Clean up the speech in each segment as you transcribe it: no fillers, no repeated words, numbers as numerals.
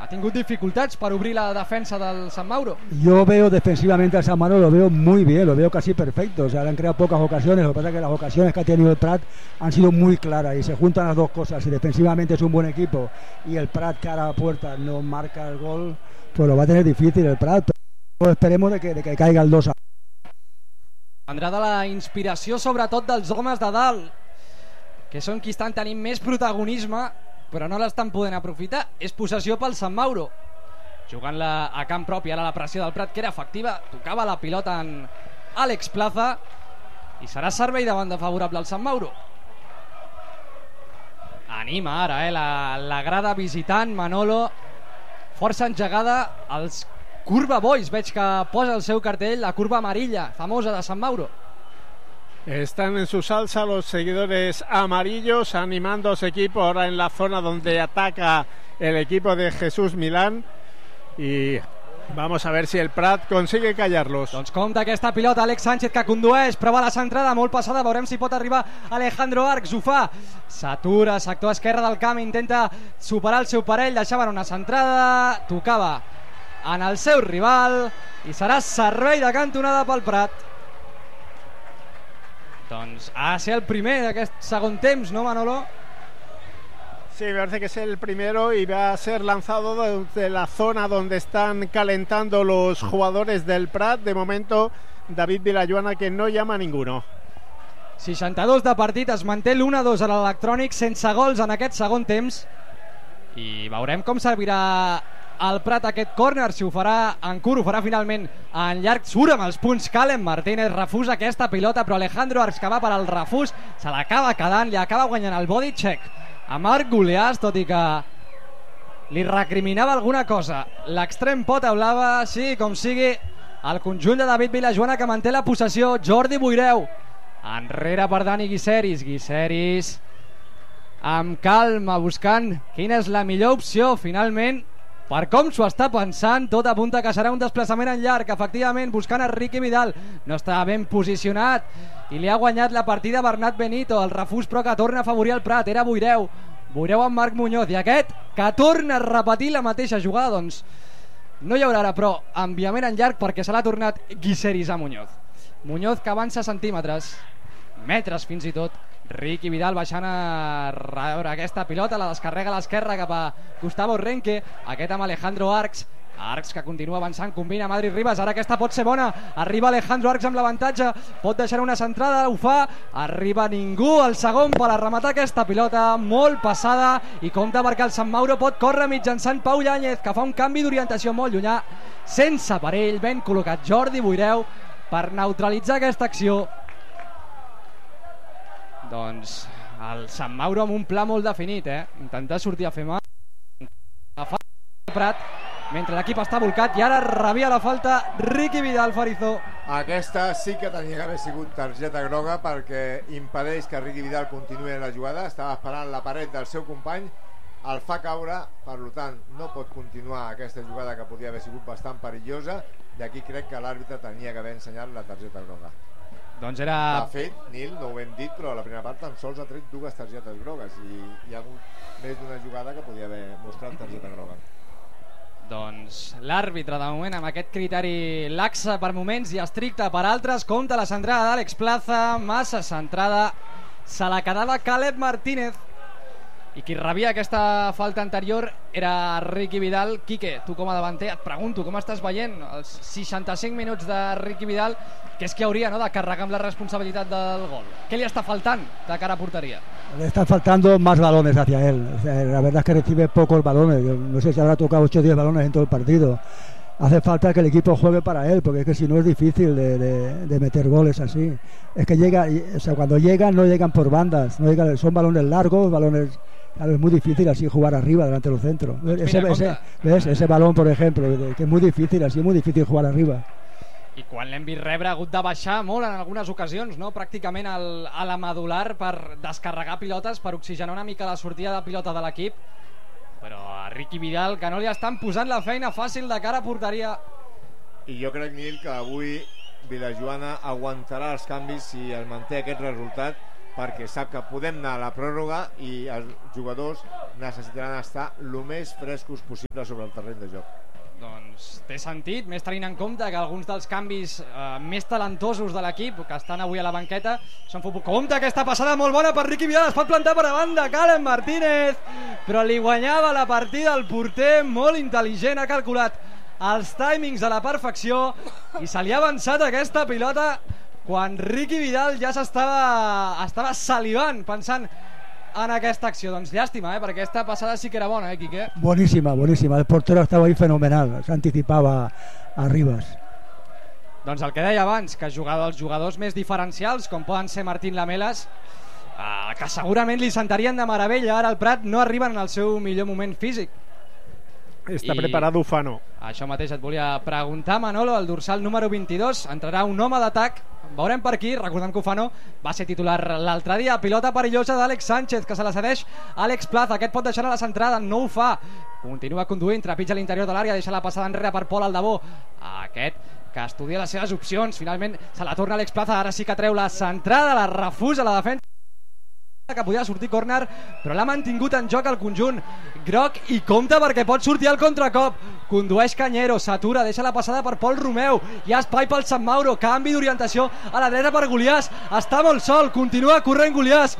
tingut dificultats per obrir la defensa del San Mauro. Yo veo defensivamente al San Mauro, lo veo muy bien, lo veo casi perfecto. O sea, le han creado pocas ocasiones, lo que pasa es que las ocasiones que ha tenido el Prat han sido muy claras y se juntan las dos cosas. Si defensivamente es un buen equipo y el Prat cara a puerta no marca el gol, pues lo va a tener difícil el Prat, però esperemos de que caiga el 2. Vendrà de la inspiració sobretot dels homes de dalt, que són qui estan tenint més protagonisme però no l'estan podent aprofitar. És possessió pel Sant Mauro, jugant-la a camp propi. Ara la pressió del Prat, que era efectiva, tocava la pilota en Àlex Plaza i serà servei de banda favorable al Sant Mauro. Anima ara la grada visitant. Manolo, força engegada. Els Curva Boys, veig que posa el seu cartell, la curva amarilla famosa de Sant Mauro. Están en su salsa los seguidores amarillos, animando a su equipo ahora en la zona donde ataca el equipo de Jesús Milán, y vamos a ver si el Prat consigue callarlos. Doncs compta aquesta pilota, Àlex Sánchez, que condueix, prova la centrada molt passada, veurem si pot arribar Alejandro Arcs. Ho fa, s'atura, sector esquerre del camp, intenta superar el seu parell, deixaven una centrada, tocava en el seu rival i serà servei de cantonada pel Prat. Doncs ha de ser el primer d'aquest segon temps, ¿no, Manolo? Sí, me parece que es el primero y va a ser lanzado desde la zona donde están calentando los jugadores del Prat. De momento, David Vilajoana, que no llama a ninguno. 62 de partit, es manté l'1-2 a l'Electrònic, sense gols en aquest segon temps, i veurem com servirà el Prat aquest córner, si ho farà en curt, ho farà finalment en llarg. Surt amb els punts Calen Martínez, refusa aquesta pilota, però Alejandro Arcs, que va per al refús, se l'acaba quedant, li acaba guanyant el body check a Marc Goliàs, tot i que li recriminava alguna cosa. L'extrem pota blava, sí, com sigui, el conjunt de David Vilajoana, que manté la possessió. Jordi Buireu enrere per Dani Guiseris. Guiseris amb calma, buscant quina és la millor opció. Finalment, per com s'ho està pensant, tot apunta que serà un desplaçament en llarg, efectivament, buscant a Riqui Vidal. No està ben posicionat i li ha guanyat la partida Bernat Benito. El refús, però, que torna a afavorir el Prat, era Buireu amb Marc Muñoz, i aquest que torna a repetir la mateixa jugada. Doncs no hi haurà ara, però, enviament en llarg, perquè se l'ha tornat Guiseris a Muñoz. Muñoz, que avança centímetres, metres fins i tot. Riqui Vidal baixant a rebre aquesta pilota, la descarrega a l'esquerra cap a Gustavo Renque, aquest amb Alejandro Arcs. Arcs, que continua avançant, combina amb Adri Ribas, ara aquesta pot ser bona, arriba Alejandro Arcs amb l'avantatge, pot deixar una centrada, ho fa, arriba ningú, el segon per a rematar aquesta pilota, molt passada, i compta perquè el Sant Mauro pot córrer mitjançant Pau Yáñez, que fa un canvi d'orientació molt llunyà, sense parell, ben col·locat Jordi Buireu per neutralitzar aquesta acció. Doncs el Sant Mauro amb un pla molt definit, intentar sortir a fer mal, agafar el Prat mentre l'equip està volcat, i ara rebia la falta Riqui Vidal, Farizó. Aquesta sí que tenia que haver sigut targeta groga, perquè impedeix que Riqui Vidal continuï en la jugada. Estava esperant la paret del seu company, el fa caure, per tant no pot continuar aquesta jugada, que podia haver sigut bastant perillosa, i aquí crec que l'àrbitre tenia que haver ensenyat la targeta groga. Doncs era... De fet, Nil, no ho hem dit, però a la primera part tan sols ha tret 2 targetes grogues, i hi ha hagut més d'una jugada que podia haver mostrat targeta groga. Doncs l'àrbitre, de moment, amb aquest criteri laxa per moments i estricte per altres, compta la centrada d'Àlex Plaza, massa centrada, se la quedava Caleb Martínez, i qui rebia aquesta falta anterior era Riqui Vidal. Quique, tu com a davanter et pregunto com estàs veient els 65 minuts de Riqui Vidal, que és que hauria, ¿no?, de carregar amb la responsabilitat del gol. Què li està faltant de cara a porteria? Le están faltando más balones hacia él. O sea, la verdad es que recibe pocos balones. Yo no sé si habrá tocado 8 o 10 balones en todo el partido. Hace falta que el equipo juegue para él, porque es que si no es difícil de meter goles así. Es que llega, o sea, cuando llegan no llegan por bandas, no llegan, son balones largos, balones. Claro, es muy difícil así jugar arriba delante de los centros. Ese balón, por ejemplo, que es muy difícil, así es muy difícil jugar arriba. I quan l'hem vist rebre ha hagut de baixar molt en algunes ocasions, no?, pràcticament a la medular per descarregar pilotes, per oxigenar una mica la sortida de pilota de l'equip. Però a Riqui Vidal, que no li estan posant la feina fàcil de cara a porteria. I jo crec, Nil, que avui Vilajoana aguantarà els canvis si el manté aquest resultat, perquè sap que podem anar a la pròrroga i els jugadors necessitaran estar el més frescos possible sobre el terreny de joc. Doncs té sentit, més tenint en compte que alguns dels canvis més talentosos de l'equip que estan avui a la banqueta són futbol. Compte, aquesta passada molt bona per Riqui Vidal, es pot plantar per a banda Calen Martínez, però li guanyava la partida el porter, molt intel·ligent, ha calculat els timings a la perfecció i se li ha avançat aquesta pilota quan Riqui Vidal ja estava salivant pensant en aquesta acció. Doncs llàstima, perquè aquesta passada sí que era bona, Quique? Buenísima, buenísima. El portero estaba ahí fenomenal, se anticipaba a Rivas. Doncs el que deia abans, que els jugadors més diferencials, com poden ser Martín Lamelas, que segurament li sentarien de meravella ara al Prat, no arriben en el seu millor moment físic. Està preparat Ufano. Això mateix et volia preguntar, Manolo. El dorsal número 22 entrarà un home d'atac. Veurem per aquí. Recordem que Ufano va ser titular l'altre dia. Pilota perillosa d'Àlex Sánchez, que se la cedeix Àlex Plaza. Aquest pot deixar a la centrada, no ho fa. Continua conduint, trepitja a l'interior de l'àrea, deixa la passada enrere per Pol Aldabó. Aquest que estudia les seves opcions. Finalment se la torna Àlex Plaza. Ara sí que treu la centrada, la refusa la defensa, que podia sortir córner, però l'ha mantingut en joc el conjunt groc i compta perquè pot sortir al contracop. Condueix Cañero, s'atura, deixa la passada per Pol Romeu, hi ha espai pel Sant Mauro, canvi d'orientació a la dreta per Goliàs, està molt sol, continua corrent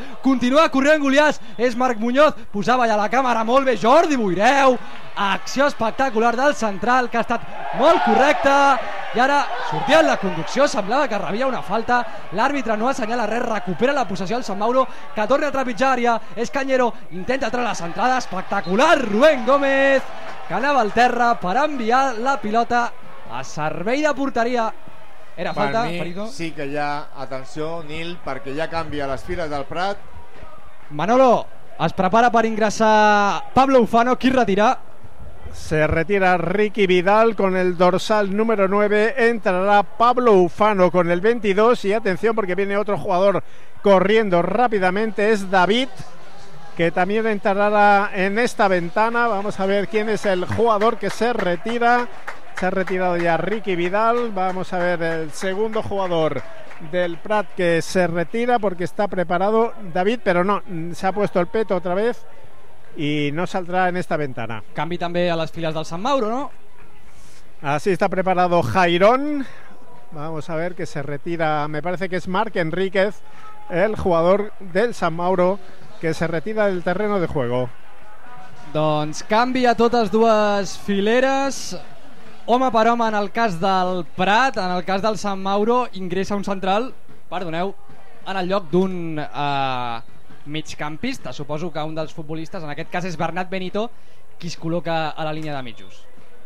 Goliàs, és Marc Muñoz, posava ja la càmera molt bé Jordi Boireu, acció espectacular del central que ha estat molt correcta i ara sortia en la conducció, semblava que rebia una falta, l'àrbitre no assenyala res, recupera la possessió al Sant Mauro, que torna a trepitjar àrea, és Cañero, intenta treure la centrada, espectacular, Rubén Gómez, que anava al terra per enviar la pilota a servei de porteria. Era falta, per mi Perico? Sí que hi ha, atenció Nil, perquè ja canvia les files del Prat. Manolo, es prepara per ingressar Pablo Ufano, qui retira? Se retira Riqui Vidal con el dorsal número 9, entrará Pablo Ufano con el 22 y atención porque viene otro jugador corriendo rápidamente, es David, que también entrará en esta ventana. Vamos a ver quién es el jugador que se retira. Se ha retirado ya Riqui Vidal. Vamos a ver el segundo jugador del Prat que se retira porque está preparado David, pero no, se ha puesto el peto otra vez y no saldrá en esta ventana. Canvi també a les files del Sant Mauro, ¿no? Así está preparado Jairón. Vamos a ver que se retira, me parece que es Marc Enríquez, el jugador del Sant Mauro, que se retira del terreno de juego. Doncs canvi a totes dues fileres, home per home en el cas del Prat. En el cas del Sant Mauro ingressa un central, perdoneu, en el lloc d'un migcampista. Suposo que un dels futbolistes, en aquest cas és Bernat Benito, qui es col·loca a la línia de mitjos.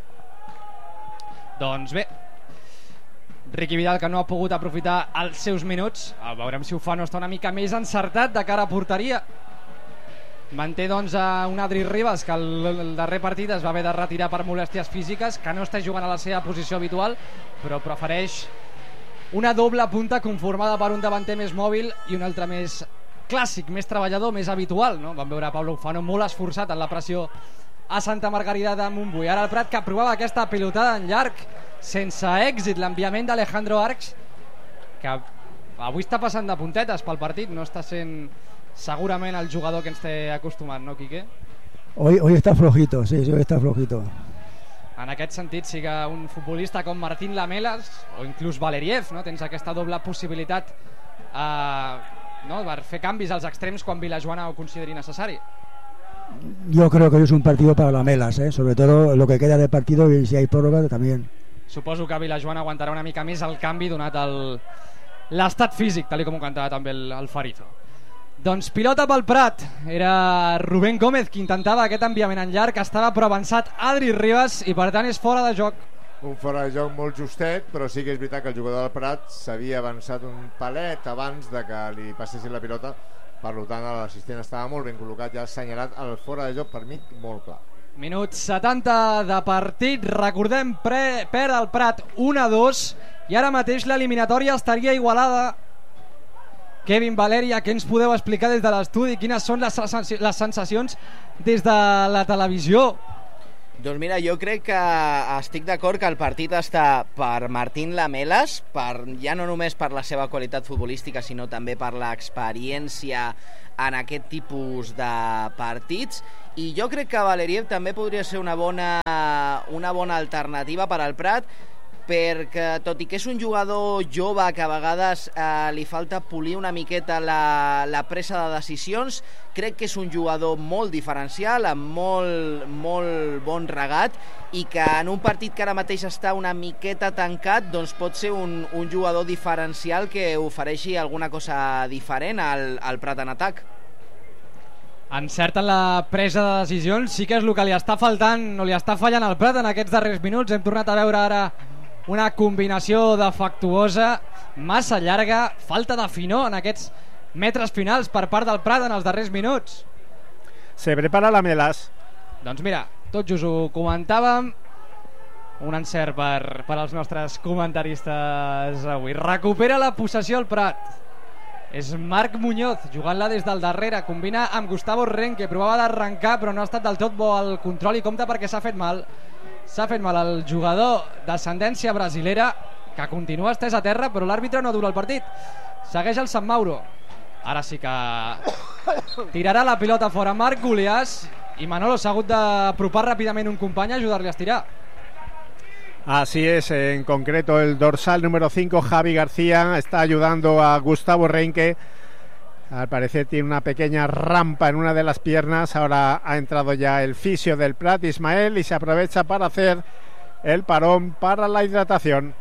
Doncs bé, Riqui Vidal, que no ha pogut aprofitar els seus minuts. Veurem si Ufano està una mica més encertat de cara a porteria. Manté doncs a un Adri Rivas, que el darrer partit es va haver de retirar per molèsties físiques, que no està jugant a la seva posició habitual, però prefereix una doble punta conformada per un davanter més mòbil i un altre més clàssic, més treballador, més habitual, no? Vam veure Pablo Ufano molt esforçat en la pressió a Santa Margarida de Montbui. Ara el Prat, que provava aquesta pilotada en llarg, sense èxit, l'enviament d'Alejandro Arcs, que avui està passant de puntetes pel partit, no està sent segurament el jugador que ens té acostumat, no, Quique? Hoy está flojito, sí, hoy está flojito. En aquest sentit, sí que un futbolista com Martín Lamelas o inclús Valeriev, no? Tens aquesta doble possibilitat no? Per fer canvis als extrems quan Vilajoana ho consideri necessari. Yo creo que hoy es un partido para Lamelas, sobre todo lo que queda de partido y si hay prórroga también. Suposo que Vilajoana aguantarà una mica més el canvi donat l'estat físic, tal com ho cantava també el Farizo. Doncs pilota pel Prat, era Rubén Gómez qui intentava aquest enviament en llarg, estava però avançat Adri Rivas i per tant és fora de joc. Un fora de joc molt justet, però sí que és veritat que el jugador del Prat s'havia avançat un palet abans de que li passessin la pilota, per tant l'assistent estava molt ben col·locat, ja ha assenyalat el fora de joc per mi molt clar. Minut 70 de partit, recordem, perd el Prat 1-2 i ara mateix l'eliminatòria estaria igualada. Kevin Valeria, què ens podeu explicar des de l'estudi? Quines són les sensacions des de la televisió? Doncs mira, jo crec que estic d'acord que el partit està per Martín Lamelas, ja no només per la seva qualitat futbolística, sinó també per l'experiència en aquest tipus de partits, i jo crec que Valeriev també podria ser una bona alternativa per al Prat, perquè tot i que és un jugador jove que a vegades li falta polir una miqueta la presa de decisions, crec que és un jugador molt diferencial, amb molt bon regat, i que en un partit que ara mateix està una miqueta tancat, doncs pot ser un jugador diferencial que ofereixi alguna cosa diferent al Prat en atac. Encert en la presa de decisions, sí que és el que li està faltant o li està fallant al Prat en aquests darrers minuts. Hem tornat a veure ara una combinació defectuosa, massa llarga, falta de finor en aquests metres finals per part del Prat en els darrers minuts. Se prepara Lamelas. Doncs mira, tot just ho comentàvem, un encert per als nostres comentaristes avui. Recupera la possessió el Prat. És Marc Muñoz jugant-la des del darrere, combina amb Gustavo Renque, provava d'arrencar però no ha estat del tot bo el control i compta perquè s'ha fet mal el jugador d'ascendència brasilera, que continua estès a terra, però l'àrbitre no dura el partit. Segueix el Sant Mauro. Ara sí que tirarà la pilota fora Marc Goliàs, i Manolo s'ha hagut d'apropar ràpidament un company a ajudar-li a estirar. Así es, en concreto el dorsal número 5, Javi García, está ayudando a Gustavo Renque. Al parecer tiene una pequeña rampa en una de las piernas. Ahora ha entrado ya el fisio del Prat, Ismael, y se aprovecha para hacer el parón para la hidratación.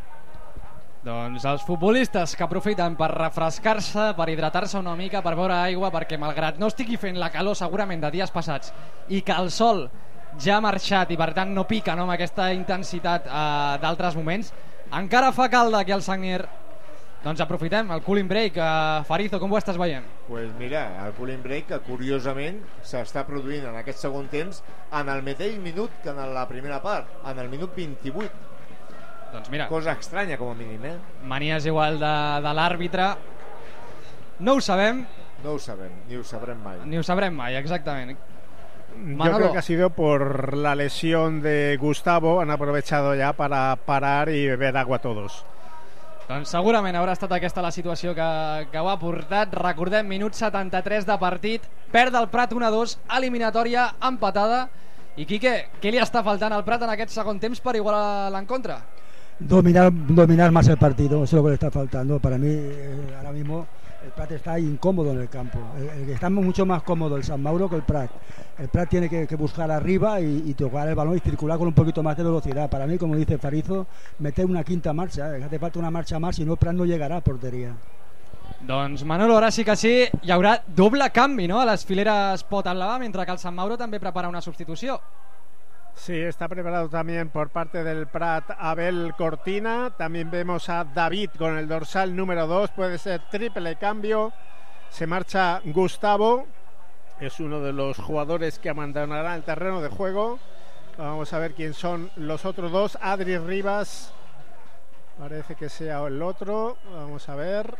Doncs els futbolistes que aprofiten per refrescar-se, per hidratar-se una mica, per beure aigua, perquè malgrat no estigui fent la calor segurament de dies passats i que el sol ja ha marxat i per tant no pica, no, amb aquesta intensitat d'altres moments, encara fa calda aquí al Sagnier. Doncs aprofitem el cooling break. Farizo, com ho estàs veient? Pues mira, el cooling break que curiosament s'està produint en aquest segon temps en el mateix minut que en la primera part, en el minut 28. Doncs mira, cosa estranya com a mínim, manies igual de l'àrbitre. No ho sabem, ni ho sabrem mai. Ni ho sabrem mai, exactament. Manolo. Yo creo que ha sido por la lesión de Gustavo. Han aprovechado ya para parar y beber agua todos. Doncs segurament haurà estat aquesta la situació que ho ha portat. Recordem, minut 73 de partit, perd el Prat 1-2, eliminatòria empatada. I Quique, què li està faltant al Prat en aquest segon temps per igualar l'encontre? Dominar más el partido, eso es lo que le está faltando. Para mí, ahora mismo, el Prat está incómodo en el campo. El que está mucho más cómodo el San Mauro que el Prat. El Prat tiene que buscar arriba y tocar el balón y circular con un poquito más de velocidad. Para mí, como dice Farizo, meter una quinta marcha. Hace falta una marcha más, si no el Prat no llegarà a porteria. Doncs Manolo, ara sí que sí, hi haurà doble canvi, no?, a les fileres Pot-Àlava, mentre que el Sant Mauro també prepara una substitució. Sí, está preparado también por parte del Prat Abel Cortina. También vemos a David con el dorsal número 2. Puede ser triple cambio. Se marcha Gustavo. Es uno de los jugadores que abandonará el terreno de juego. Vamos a ver quién son los otros dos. Adri Rivas. Parece que sea el otro. Vamos a ver.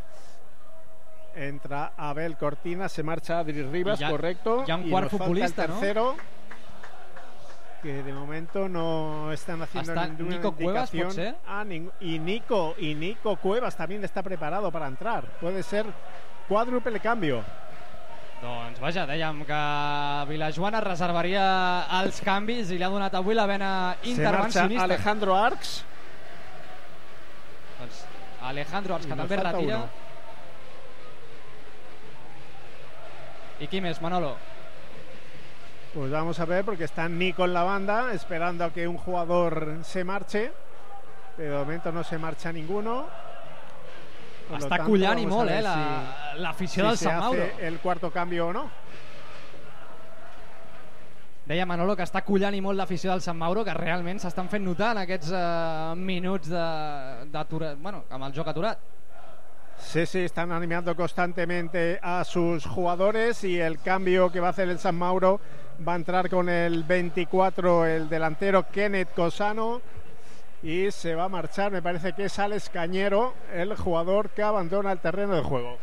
Entra Abel Cortina. Se marcha Adri Rivas, correcto. Ya un quart futbolista, el tercero, ¿no?, que de momento no están haciendo ninguna Nico indicación. Cuevas, ¿pot ser? Y Nico Cuevas también está preparado para entrar. Puede ser quàdruple cambio. Doncs vaja, dèiem que Vilajoana reservaria els canvis i li ha donat avui la vena intervencionista. Se marcha Alejandro Arcs. Doncs Alejandro Arcs, que també retira. Uno. I qui més, Manolo? Pues vamos a ver, porque está Nico en la banda esperando a que un jugador se marche, pero de momento no se marcha ninguno. Està collant i molt, l'afició del Sant Mauro. Si se hace el cuarto cambio o no. Deia Manolo que està collant i molt l'afició del Sant Mauro, que realment s'estan fent notar en aquests minuts d'aturat, bueno, amb el joc aturat. Sí, están animando constantemente a sus jugadores, y el cambio que va a hacer el San Mauro va a entrar con el 24, el delantero Kenneth Cosano, y se va a marchar, me parece que es Alex Cañero, el jugador que abandona el terreno de juego.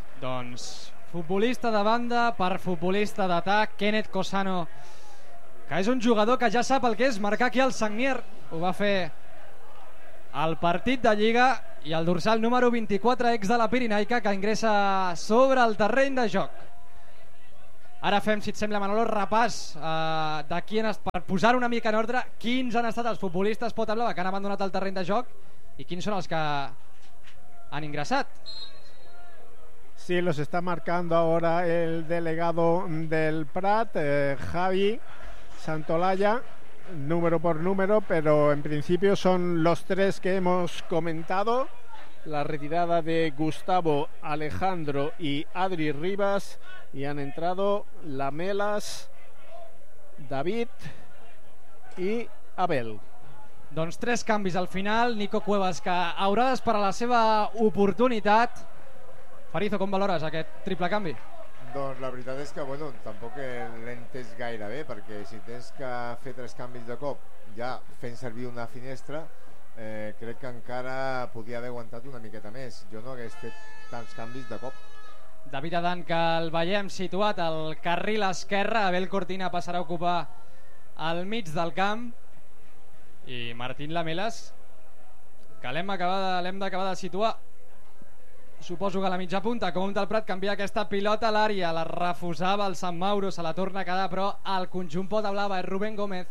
Doncs futbolista de banda per futbolista d'atac, Kenneth Cosano, que és un jugador que ja sap el que és marcar aquí al Sagnier. Ho va fer al partit de Lliga, i el dorsal número 24, ex de la Pirinaica, que ingressa sobre el terreny de joc. Ara fem, si et sembla, Manolo, repàs de qui per posar una mica en ordre quins han estat els futbolistes Pota Blava que han abandonat el terreny de joc i quins són els que han ingressat. Sí, los está marcando ahora el delegado del Prat, Javi Santolaya, número por número, pero en principio son los tres que hemos comentado. La retirada de Gustavo, Alejandro y Adri Rivas, y han entrado Lamelas, David i Abel. Doncs 3 canvis al final. Nico Cuevas, que haurà d'esperar la seva oportunitat. Farizo, com valores aquest triple canvi? Doncs la veritat és que bueno, tampoc l'he entès gaire bé, perquè si tens que fer 3 canvis de cop ja fent servir una finestra, crec que encara podia haver aguantat una miqueta més. Jo no hagués fet tants canvis de cop. David Adan, que el veiem situat al carril esquerre. Abel Cortina passarà a ocupar al mig del camp, i Martín Lamelas, que l'hem d'acabar de situar, suposo que a la mitja punta. Com del Prat canvia aquesta pilota a l'àrea, la refusava el Sant Mauro, se la torna a quedar però al conjunt Pota Blava. És Rubén Gómez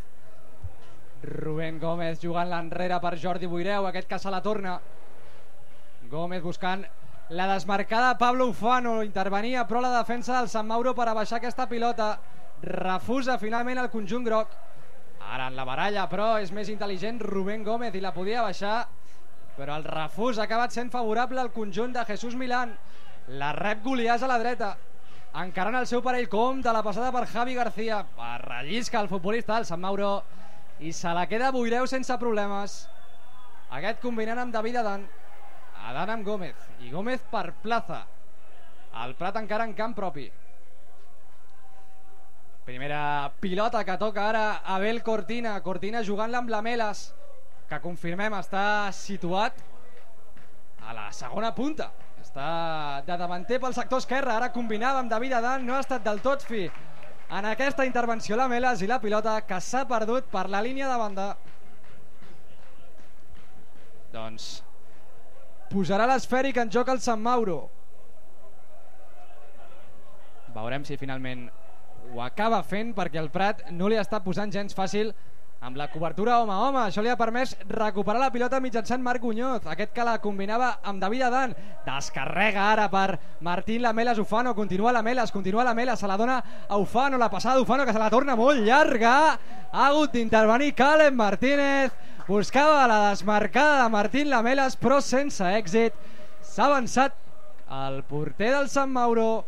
jugant l'enrere per Jordi Buireu, aquest que se la torna. Gómez buscant la desmarcada Pablo Ufano, intervenia però la defensa del Sant Mauro per a baixar aquesta pilota, refusa finalment el conjunt groc. Ara en la baralla però és més intel·ligent Rubén Gómez i la podia baixar, però el refús ha acabat sent favorable al conjunt de Jesús Milán. La rep Goliàs a la dreta, encarant el seu parell com de la passada per Javi García, rellisca el futbolista del Sant Mauro i se la queda Buireu sense problemes. Aquest combinant amb David Adan amb Gómez, i Gómez per Plaza. El Prat encara en camp propi. Primera pilota que toca ara Abel Cortina jugant-la amb Lamelas, que confirmem està situat a la segona punta, està de davanter pel sector esquerre. Ara combinava amb David Adan, no ha estat del tot fi en aquesta intervenció Lamelas, i la pilota que s'ha perdut per la línia de banda. Doncs posarà l'esfèric en joc el Sant Mauro. Veurem si finalment ho acaba fent, perquè el Prat no li està posant gens fàcil amb la cobertura home a home. Això li ha permès recuperar la pilota mitjançant Marc Muñoz, aquest que la combinava amb David Adan. Descarrega ara per Martín Lamelas. Ufano, continua Lamelas, se la dona a Ufano, la passada d'Ufano que se la torna molt llarga. Ha hagut d'intervenir Caleb Martínez, buscava la desmarcada de Martín Lamelas però sense èxit. S'ha avançat el porter del Sant Mauro.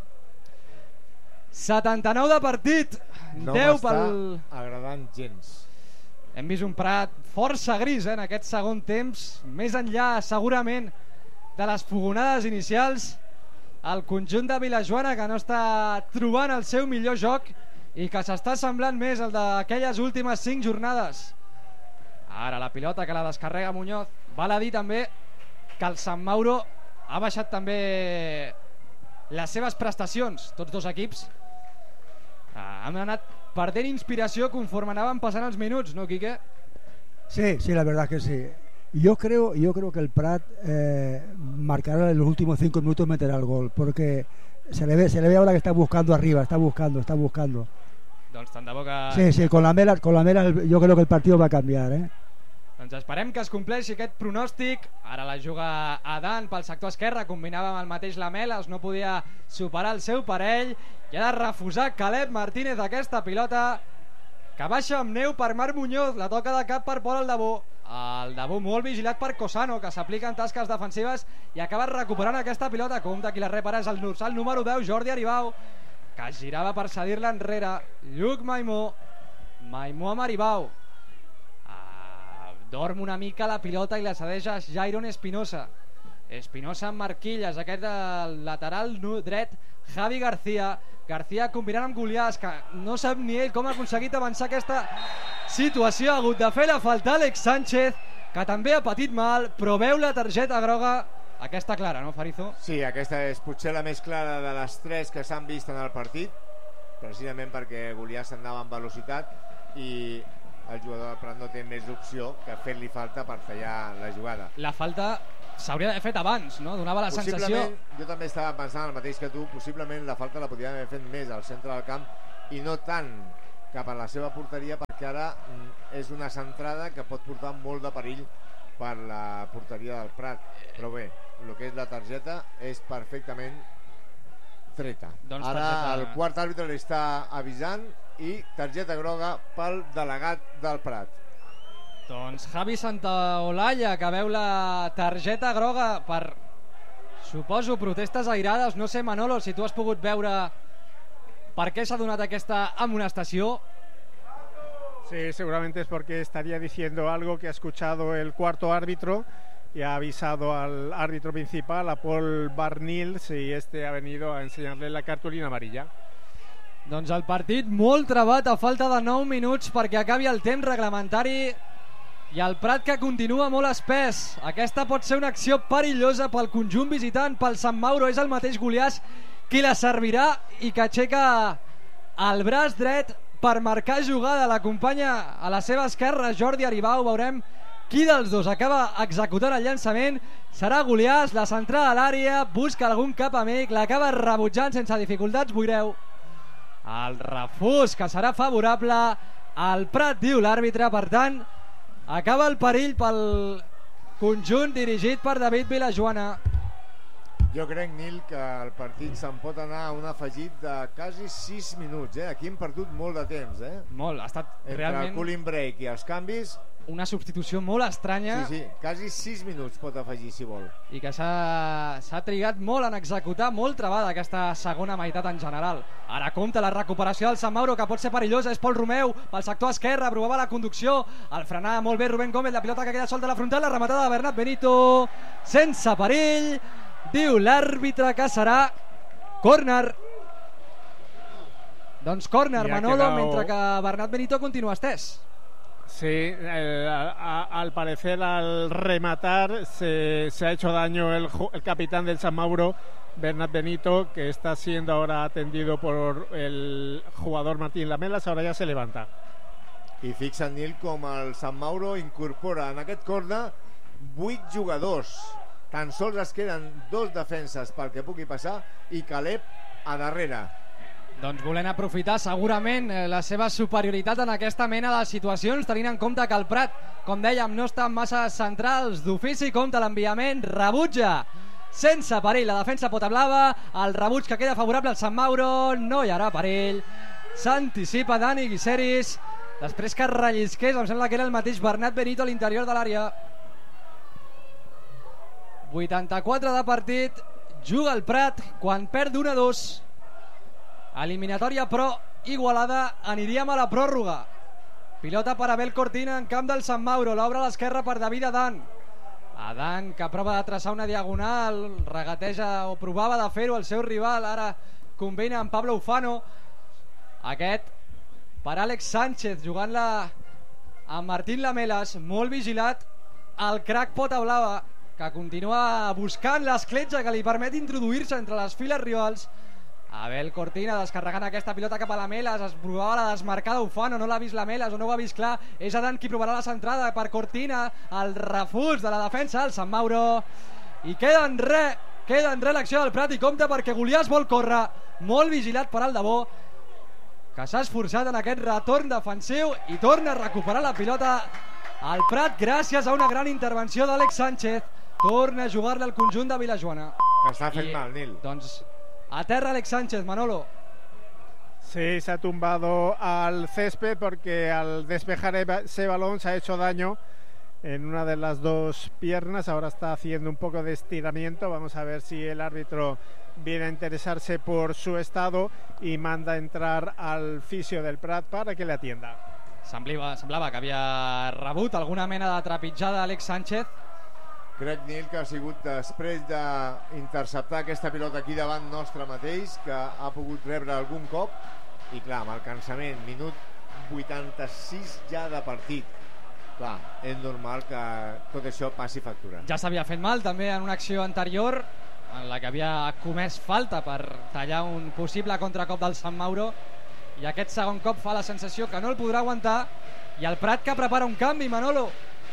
79 de partit, no 10 m'està pel... agradant gens. Hem vist un Prat força gris en aquest segon temps, més enllà segurament de les fogonades inicials. El conjunt de Vilajoana, que no està trobant el seu millor joc i que s'està semblant més al d'aquelles últimes 5 jornades. Ara la pilota que la descarrega Muñoz. Val a dir també que el Sant Mauro ha baixat també les seves prestacions. Tots dos equips han anat perdent inspiració conforme anaven passant els minuts, ¿no, Quique? Sí, la verdad que sí. Yo creo que el Prat marcará en los últimos 5 minutos, meterá el gol, porque se le ve ahora que está buscando arriba, está buscando. Doncs tant de bo que... Sí, con la Mela yo creo que el partido va a cambiar, Doncs esperem que es compleixi aquest pronòstic. Ara la juga Adan pel sector esquerre, combinava amb el mateix Lamelas, no podia superar el seu parell i ha de refusar Caleb Martínez aquesta pilota que baixa amb neu per Marc Muñoz. La toca de cap per Pol Aldabó. El Dabó molt vigilat per Cosano, que s'aplica en tasques defensives i acaba recuperant aquesta pilota. Compte qui la repara és el dorsal número 10, Jordi Aribau, que girava per cedir-la enrere. Lluc Maimó amb Aribau, dorm una mica la pilota i la cedeix a Jairon Espinosa amb Marquilles, aquest lateral dret Javi García combinant amb Goliàs, que no sap ni ell com ha aconseguit avançar aquesta situació. Ha hagut de fer la falta Àlex Sánchez, que també ha patit mal, però veu la targeta groga, aquesta clara, no, Farizo? Sí, aquesta és potser la més clara de les 3 que s'han vist en el partit. precisament perquè Goliat s'anava amb velocitat i el jugador del Prat no té més opció que fer-li falta per tallar la jugada. La falta s'hauria d'haver fet abans, no? Donava la sensació... Jo també estava pensant el mateix que tu, possiblement la falta la podien haver fet més al centre del camp i no tant cap a la seva porteria, perquè ara és una centrada que pot portar molt de perill per la porteria del Prat. Però bé, el que és la targeta és perfectament treta. Doncs ara targeta... el quart àrbitre li està avisant i targeta groga pel delegat del Prat. Doncs Javi Santaolalla, que veu la targeta groga per, suposo, protestes airades. No sé, Manolo, si tu has pogut veure per qué se ha donat aquesta amonestació. Sí, seguramente es porque estaría diciendo algo que ha escuchado el cuarto árbitro y ha avisado al árbitro principal, a Paul Barnils, y este ha venido a enseñarle la cartulina amarilla. Doncs el partit molt trebat a falta de 9 minuts perquè acabi el temps reglamentari i el Prat que continua molt espès. Aquesta pot ser una acció perillosa pel conjunt visitant, pel Sant Mauro. És el mateix Goliàs qui la servirà i que aixeca el braç dret per marcar jugada. L'acompanya a la seva esquerra Jordi Aribau. Veurem qui dels dos acaba executant el llançament. Serà Goliàs, la centrada a l'àrea, busca algun cap amic, l'acaba rebutjant sense dificultats Boireu. El refús que serà favorable al Prat, diu l'àrbitre. Per tant, acaba el perill pel conjunt dirigit per David Vilajoana. Jo crec, Nil, que el partit se'n pot anar a un afegit de quasi 6 minuts. Aquí hem perdut molt de temps. Molt, ha estat entre realment... el cooling break i els canvis... Una substitució molt estranya. Sí, quasi 6 minuts pot afegir, si vol. I que s'ha trigat molt en executar, molt trebada aquesta segona meitat en general. Ara compta la recuperació del Sant Mauro, que pot ser perillosa. És Pol Romeu pel sector esquerre, provava la conducció, el frenava molt bé Rubén Gómez, la pilota que queda solta a la frontal, la rematada de Bernat Benito, sense perill. Diu l'àrbitre que serà córner. Doncs córner, Manolo, mentre que Bernat Benito continua estès. Sí, al parecer al rematar se ha hecho daño el capitán del San Mauro, Bernat Benito, que está siendo ahora atendido por el jugador Martín Lamelas. Ahora ya se levanta. I fixa't, Nil, com el Sant Mauro incorpora en aquest córner 8 jugadors. Tan sols es queden 2 defenses pel que pugui passar i Caleb a darrere. Doncs volent aprofitar segurament la seva superioritat en aquesta mena de situacions, tenint en compte que el Prat, com dèiem, no estan massa centrals d'ofici. Compta l'enviament, rebutja sense perill la defensa potablava, el rebuig que queda favorable al Sant Mauro, no hi haurà perill. S'anticipa Dani Guiseris després que rellisqués, em sembla que era el mateix Bernat Benito a l'interior de l'àrea. 84 de partit, juga el Prat quan perd 1-2. Eliminatòria però igualada, aniríem a la pròrroga. Pilota per Abel Cortina en camp del Sant Mauro, l'obre a l'esquerra per David Adán. Adán que prova de traçar una diagonal, regateja o provava de fer-ho el seu rival, ara combina amb Pablo Ufano. Aquest per Àlex Sánchez, jugant-la amb Martín Lamelas, molt vigilat el crack Potablava, que continua buscant l'escletxa que li permet introduir-se entre les files rivals. Abel Cortina descarregant aquesta pilota cap a Lamelas, es provava la desmarcada Ufano, no l'ha vist Lamelas o no ho ha vist clar. És Adán qui provarà la centrada per Cortina, el refús de la defensa del Sant Mauro, i queda en re l'acció del Prat. I compta perquè Goliàs vol córrer, molt vigilat per Aldabó, que s'ha esforçat en aquest retorn defensiu i torna a recuperar la pilota al Prat gràcies a una gran intervenció d'Àlex Sánchez. Torna a jugar-la al conjunt de Vilajoana, que està fent mal, Nil. Doncs a terra Àlex Sánchez, Manolo. Sí, se ha tumbado al césped porque al despejar ese balón se ha hecho daño en una de las dos piernas. Ahora está haciendo un poco de estiramiento. Vamos a ver si el árbitro viene a interesarse por su estado y manda entrar al fisio del Prat para que le atienda. Semblava que havia rebut alguna mena de trepitjada Àlex Sánchez. Crec, Nil, que ha sigut després d'interceptar aquesta pilota aquí davant nostre mateix, que ha pogut rebre algun cop, i clar, amb el cansament, minut 86 ja de partit. Clar, és normal que tot això passi factura. Ja s'havia fet mal també en una acció anterior en la que havia comès falta per tallar un possible contracop del Sant Mauro, i aquest segon cop fa la sensació que no el podrà aguantar, i el Prat que prepara un canvi, Manolo.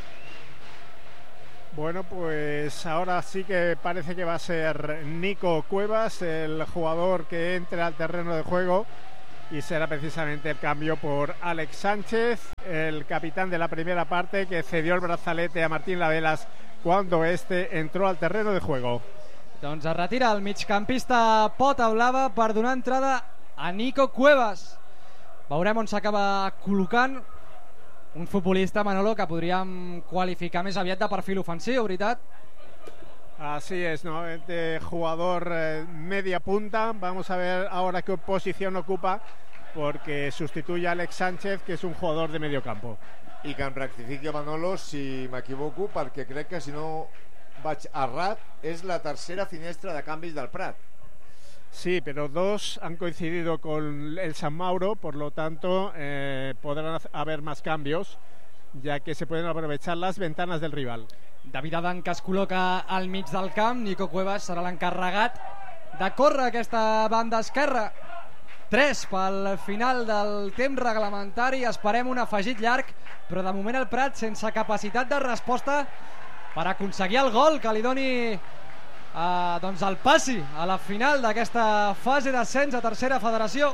Bueno, pues ahora sí que parece que va a ser Nico Cuevas el jugador que entre al terreno de juego, y será precisamente el cambio por Alex Sánchez, el capitán de la primera parte, que cedió el brazalete a Martín Lamelas cuando este entró al terreno de juego. Doncs es retira el migcampista Pota Blava per donar entrada a Nico Cuevas. Veurem on s'acaba col·locant un futbolista, Manolo, que podríem qualificar més aviat de perfil ofensiu, veritat? Así es, ¿no? De jugador media punta. Vamos a ver ahora qué posición ocupa, porque sustituye a Alex Sánchez, que es un jugador de medio campo. I que em rectifiqui, Manolo, si m'equivoco, perquè crec que, si no vaig errat, és la tercera finestra de canvis del Prat. Sí, pero dos han coincidido con el San Mauro, por lo tanto podrán haber más cambios, ya que se pueden aprovechar las ventanas del rival. David Adan, que es col·loca al mig del camp. Nico Cuevas serà l'encarregat de córrer aquesta banda esquerra. 3 pel final del temps reglamentari. Esperem un afegit llarg, però de moment el Prat sense capacitat de resposta per aconseguir el gol que li doni doncs el passi a la final d'aquesta fase d'ascens a tercera federació.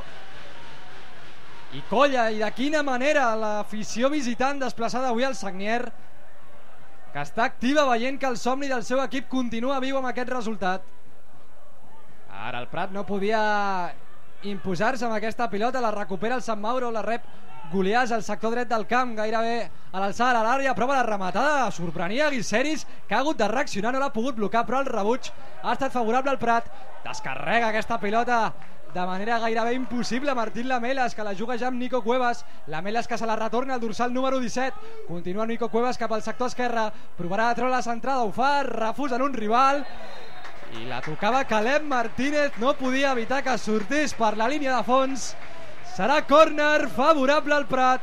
I colla, i de quina manera l'afició visitant desplaçada avui al Sagnier, que està activa veient que el somni del seu equip continua viu amb aquest resultat. Ara el Prat no podia imposar-se amb aquesta pilota, la recupera el Sant Mauro, la rep Goliàs al sector dret del camp, gairebé a l'alçada de l'àrea, prova la rematada, sorprenia Guiseris, que ha hagut de reaccionar, no l'ha pogut blocar, però el rebuig ha estat favorable al Prat. Descarrega aquesta pilota de manera gairebé impossible Martín Lamelas, que la juga ja amb Nico Cuevas. Lamelas que se la retorna al dorsal número 17. Continua Nico Cuevas cap al sector esquerre, provarà de treure la centrada, ho fa, refús en un rival, i la tocava Caleb Martínez, no podia evitar que sortís per la línia de fons. Serà córner favorable al Prat.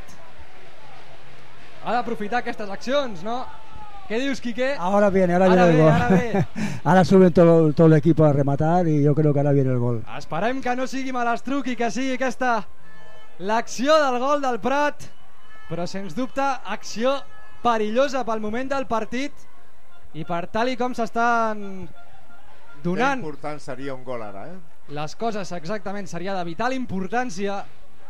Ha d'aprofitar aquestes accions, ¿no? ¿Qué dius, Quique? Ahora viene el gol. Ahora suben todo el equipo a rematar y yo creo que ahora viene el gol. Esperem que no sigui malastruc i que sigui aquesta l'acció del gol del Prat, però sens dubte acció perillosa pel moment del partit i per tal i com s'estan donant. Que important seria un gol ara, Les coses, exactament, seria de vital importància.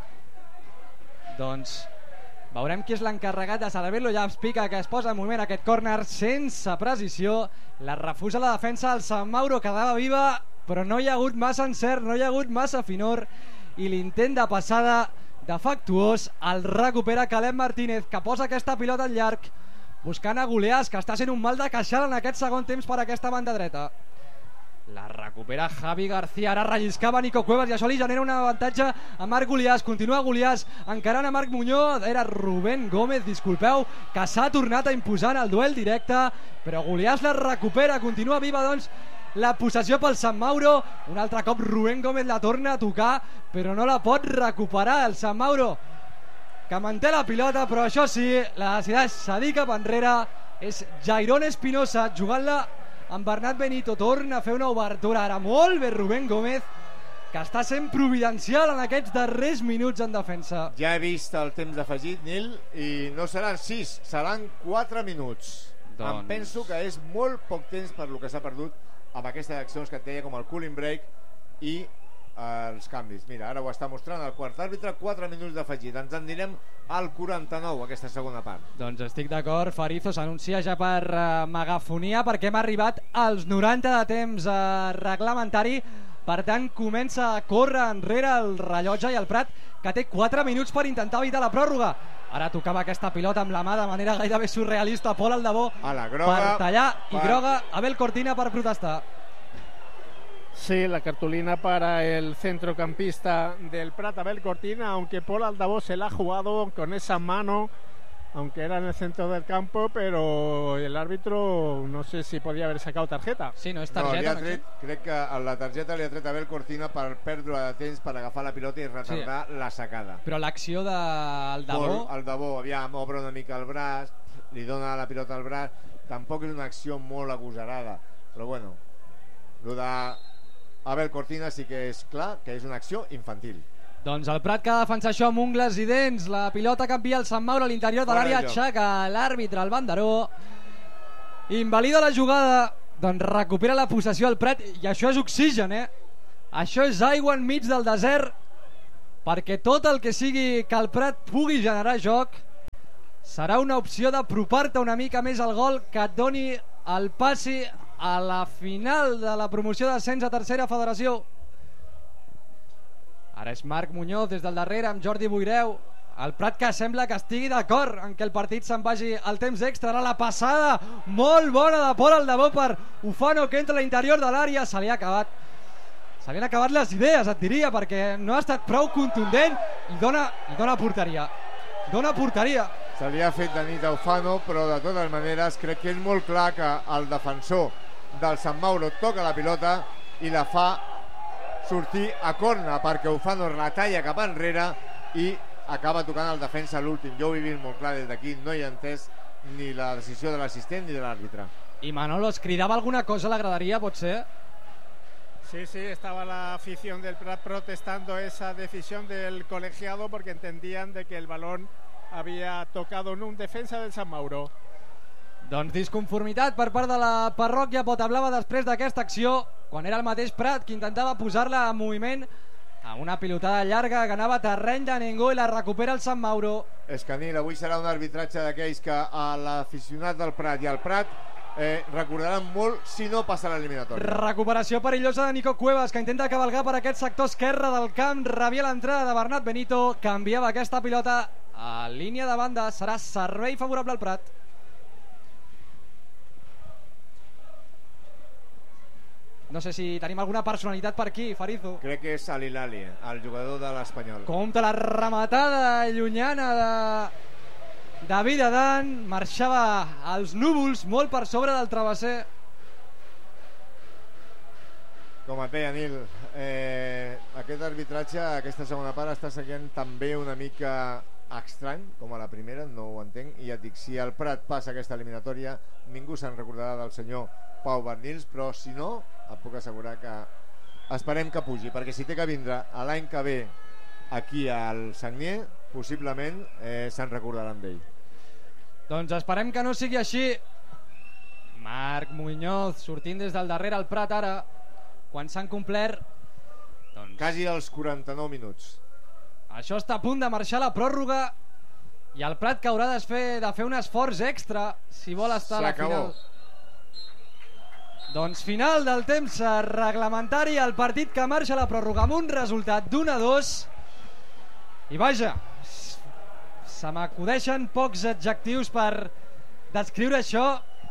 Doncs veurem qui és l'encarregat de celebrar-lo. Ja explica que es posa en moviment aquest córner sense precisió, la refusa la defensa del Sant Mauro, quedava viva, però no hi ha hagut massa encert, no hi ha hagut massa finor, i l'intent de passada defectuós el recupera Caleb Martínez, que posa aquesta pilota al llarg buscant a Goliàs, que està sent un mal de queixal en aquest segon temps per aquesta banda dreta. La recupera Javi García, ara relliscava Nico Cuevas i això li genera un avantatge a Marc Goliàs. Continua Goliàs encarant a Marc Muñoz, era Rubén Gómez, disculpeu, que s'ha tornat a imposar en el duel directe, però Goliàs la recupera, continua viva doncs la possessió pel Sant Mauro. Un altre cop Rubén Gómez la torna a tocar, però no la pot recuperar el Sant Mauro, que manté la pilota, però això sí, la decideix cedir cap enrere. És Jairón Espinosa jugant-la amb Bernat Benito, torna a fer una obertura ara molt bé Rubén Gómez, que està sent providencial en aquests darrers minuts en defensa. Ja he vist el temps afegit, Nil, i no seran 6, seran 4 minuts. Em penso que és molt poc temps per lo que s'ha perdut amb aquestes accions que et deia, com el cooling break i els canvis. Mira, ara ho està mostrant el quart àrbitre, 4 minuts d'afegit. Ens en direm al 49, aquesta segona part. Doncs estic d'acord, Farizo s'anuncia ja per megafonia, perquè hem arribat als 90 de temps reglamentari. Per tant, comença a córrer enrere el rellotge i el Prat, que té 4 minuts per intentar evitar la pròrroga. Ara tocava aquesta pilota amb la mà de manera gairebé surrealista Pol Aldabó per tallar, i groga Abel Cortina per protestar. Sí, la cartulina para el centrocampista del Prat, Abel Cortina, aunque Pol Aldabó se la ha jugado con esa mano, aunque era en el centro del campo, pero el árbitro no sé si podía haber sacado tarjeta. Sí, no és targeta. No, crec que la targeta li ha tret Abel Cortina per pèrdua de temps per agafar la pilota i retardar la sacada. Però l'acció d'Aldabó... Aldabó, aviam, obre una mica el braç, li dona la pilota al braç, tampoc és una acció molt agosarada, però bueno, lo de Abel Cortina sí que és clar que és una acció infantil. Doncs el Prat que ha de defensar això amb ungles i dents. La pilota canvia el Sant Mauro a l'interior de l'àrea, aixeca l'àrbitre, el banderó, invalida la jugada, doncs recupera la possessió al Prat, i això és oxigen, això és aigua enmig del desert, perquè tot el que sigui que el Prat pugui generar joc serà una opció d'apropar-te una mica més al gol, que et doni el passi a la final de la promoció d'ascens a tercera federació. Ara és Marc Muñoz des del darrere amb Jordi Boireu. El Prat que sembla que estigui d'acord en que el partit se'n vagi al temps extra. Ara la passada molt bona de Pol Aldabó per Ufano, que entra a l'interior de l'àrea. Se li han acabat les idees, et diria, perquè no ha estat prou contundent i dona porteria. Dona porteria. Se li ha fet de nit a Ufano, però de totes maneres crec que és molt clar que el defensor del Sant Mauro toca la pilota i la fa sortir a corna, perquè Ufano retalla cap enrere i acaba tocant el defensa a l'últim. Jo ho he vist molt clar des d'aquí, no hi he entès ni la decisió de l'assistent ni de l'àrbitre. I Manolo, es cridava alguna cosa a la graderia, pot ser? Sí, estaba la afición del Prat protestando esa decisión del colegiado porque entendían de que el balón había tocado en un defensa del Sant Mauro. Doncs disconformitat per part de la parròquia Potablava després d'aquesta acció, quan era el mateix Prat qui intentava posar-la en moviment a una pilotada llarga que anava a terreny de ningú i la recupera el Sant Mauro. Escanil, avui serà un arbitratge d'aquells que a l'aficionat del Prat i al Prat recordaran molt si no passa l'eliminatòria. Recuperació perillosa de Nico Cuevas, que intenta cavalgar per aquest sector esquerre del camp, rebia l'entrada de Bernat Benito, canviava aquesta pilota a línia de banda, serà servei favorable al Prat. No sé si tenim alguna personalitat per aquí, Farizo. Crec que és Alilali, el jugador de l'Espanyol. Compte la rematada llunyana de David Adan, marxava als núvols molt per sobre del travesser. Com et deia, Nil, aquest arbitratge, aquesta segona part està seguint també una mica estrany, com a la primera, no ho entenc, i ja et dic, si el Prat passa aquesta eliminatòria ningú se'n recordarà del senyor Pau Bernils, però si no, et puc assegurar que esperem que pugi, perquè si té que vindre l'any que ve aquí al Sagnier, possiblement se'n recordaran d'ell. Doncs esperem que no sigui així. Marc Muñoz sortint des del darrere al Prat ara, quan s'han complert quasi els 49 minuts. Això està a punt de marxar la pròrroga i el Prat que haurà de fer un esforç extra si vol estar a la final. Doncs final del temps reglamentari, el partit que marxa a la pròrroga amb un resultat d'1-2 i vaja, se m'acudeixen pocs adjectius per descriure això,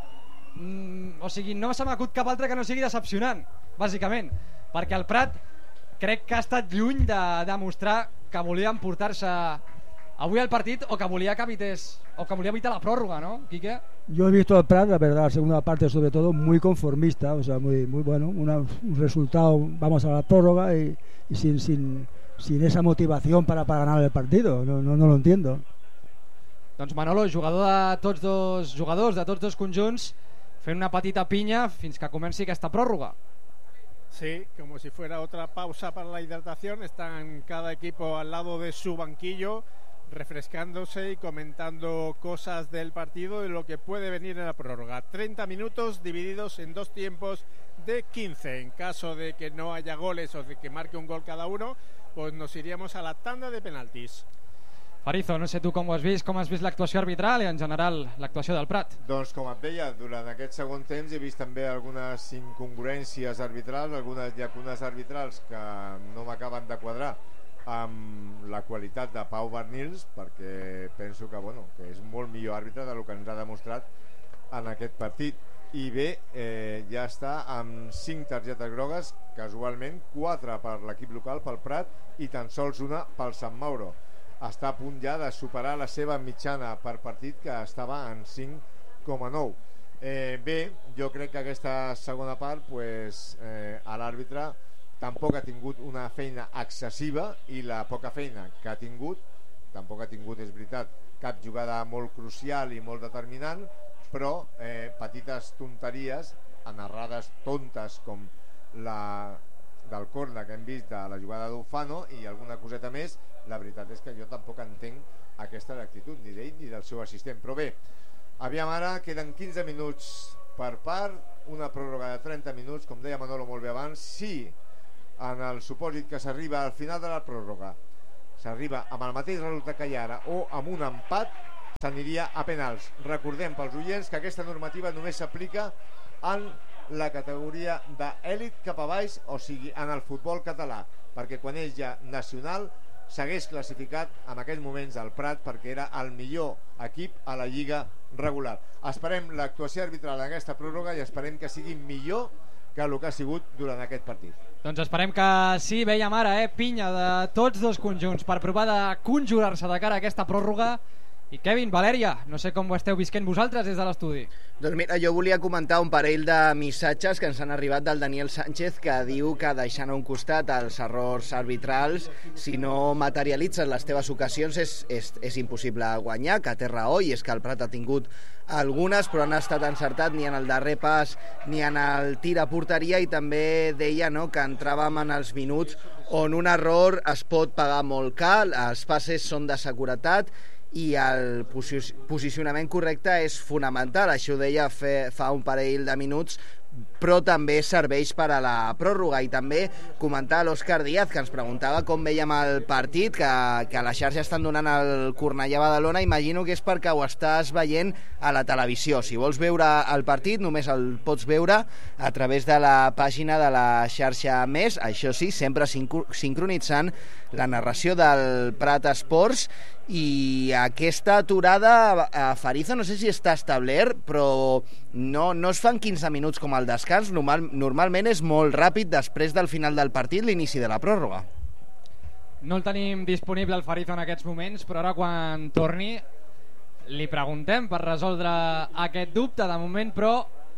o sigui, no se m'acut cap altre que no sigui decepcionant, bàsicament, perquè el Prat crec que ha estat lluny de demostrar que volia emportar-se avui el partit o que volia que evités, o que volia evitar la prórroga, ¿no, Quique? Yo he visto al Prat, la verdad, la segunda parte sobre todo, muy conformista, o sea, muy bueno, un resultado, vamos a la prórroga y sin esa motivación para ganar el partido, no lo entiendo. Doncs Manolo, jugador de tots dos jugadors, de tots dos conjunts, fent una petita pinya fins que comenci aquesta pròrroga. Sí, como si fuera otra pausa para la hidratación, están cada equipo al lado de su banquillo, refrescándose y comentando cosas del partido y lo que puede venir en la prórroga. 30 minutos divididos en dos tiempos de 15. En caso de que no haya goles o de que marque un gol cada uno, pues nos iríamos a la tanda de penaltis. Farizo, no sé tu com ho has vist, l'actuació arbitral i en general l'actuació del Prat. Doncs com et deia, durant aquest segon temps he vist també algunes incongruències arbitrals, algunes llacunes arbitrals que no m'acaben de quadrar amb la qualitat de Pau Bernils, perquè penso que, que és molt millor àrbitre del que ens ha demostrat en aquest partit. I bé, ja està amb 5 targetes grogues, casualment 4 per l'equip local, pel Prat, i tan sols una pel Sant Mauro. Està a punt ja de superar la seva mitjana per partit, que estava en 5,9. Bé, jo crec que aquesta segona part l'àrbitre tampoc ha tingut una feina excessiva, i la poca feina que ha tingut, tampoc ha tingut, és veritat, cap jugada molt crucial i molt determinant, però petites tonteries, en errades tontes com del corner que hem vist de la jugada d'Ufano i alguna coseta més, la veritat és que jo tampoc entenc aquesta actitud ni d'ell ni del seu assistent. Però bé, aviam, ara queden 15 minuts per part, una pròrroga de 30 minuts, com deia Manolo molt bé abans. Si en el supòsit que s'arriba al final de la pròrroga s'arriba amb el mateix resultat que hi ha ara o amb un empat, s'aniria a penals. Recordem pels oients que aquesta normativa només s'aplica en la categoria d'èlit cap a baix, o sigui, en el futbol català, perquè quan és ja nacional s'hagués classificat en aquells moments al Prat perquè era el millor equip a la lliga regular. Esperem l'actuació arbitral en aquesta pròrroga i esperem que sigui millor que el que ha sigut durant aquest partit. Doncs esperem que sí. Veiem ara pinya de tots dos conjunts per provar de conjurar-se de cara a aquesta pròrroga. I Kevin, Valèria, no sé com ho esteu visquent vosaltres des de l'estudi. Doncs mira, jo volia comentar un parell de missatges que ens han arribat del Daniel Sánchez, que diu que deixant a un costat els errors arbitrals, si no materialitzes les teves ocasions és impossible guanyar, que té raó, i és que el Prat ha tingut algunes, però han estat encertat ni en el darrer pas ni en el tir a porteria, i també deia, no, que entràvem en els minuts on un error es pot pagar molt car, els passes són de seguretat i el posicionament correcte és fonamental. Això ho deia fa un parell de minuts, però també serveix per a la pròrroga. I també comentar l'Òscar Díaz, que ens preguntava com veiem el partit, que a la xarxa estan donant el Cornellà Badalona. Imagino que és perquè ho estàs veient a la televisió. Si vols veure el partit només el pots veure a través de la pàgina de la xarxa Més, això sí, sempre sincronitzant la narració del Prat Esports. I aquesta aturada a Farizo no sé si està establert, però no es fan 15 minuts com el descans. Normalment és molt ràpid després del final del partit, l'inici de la pròrroga. No el tenim disponible el Farizo en aquests moments, però ara quan torni li preguntem per resoldre aquest dubte. De moment, però,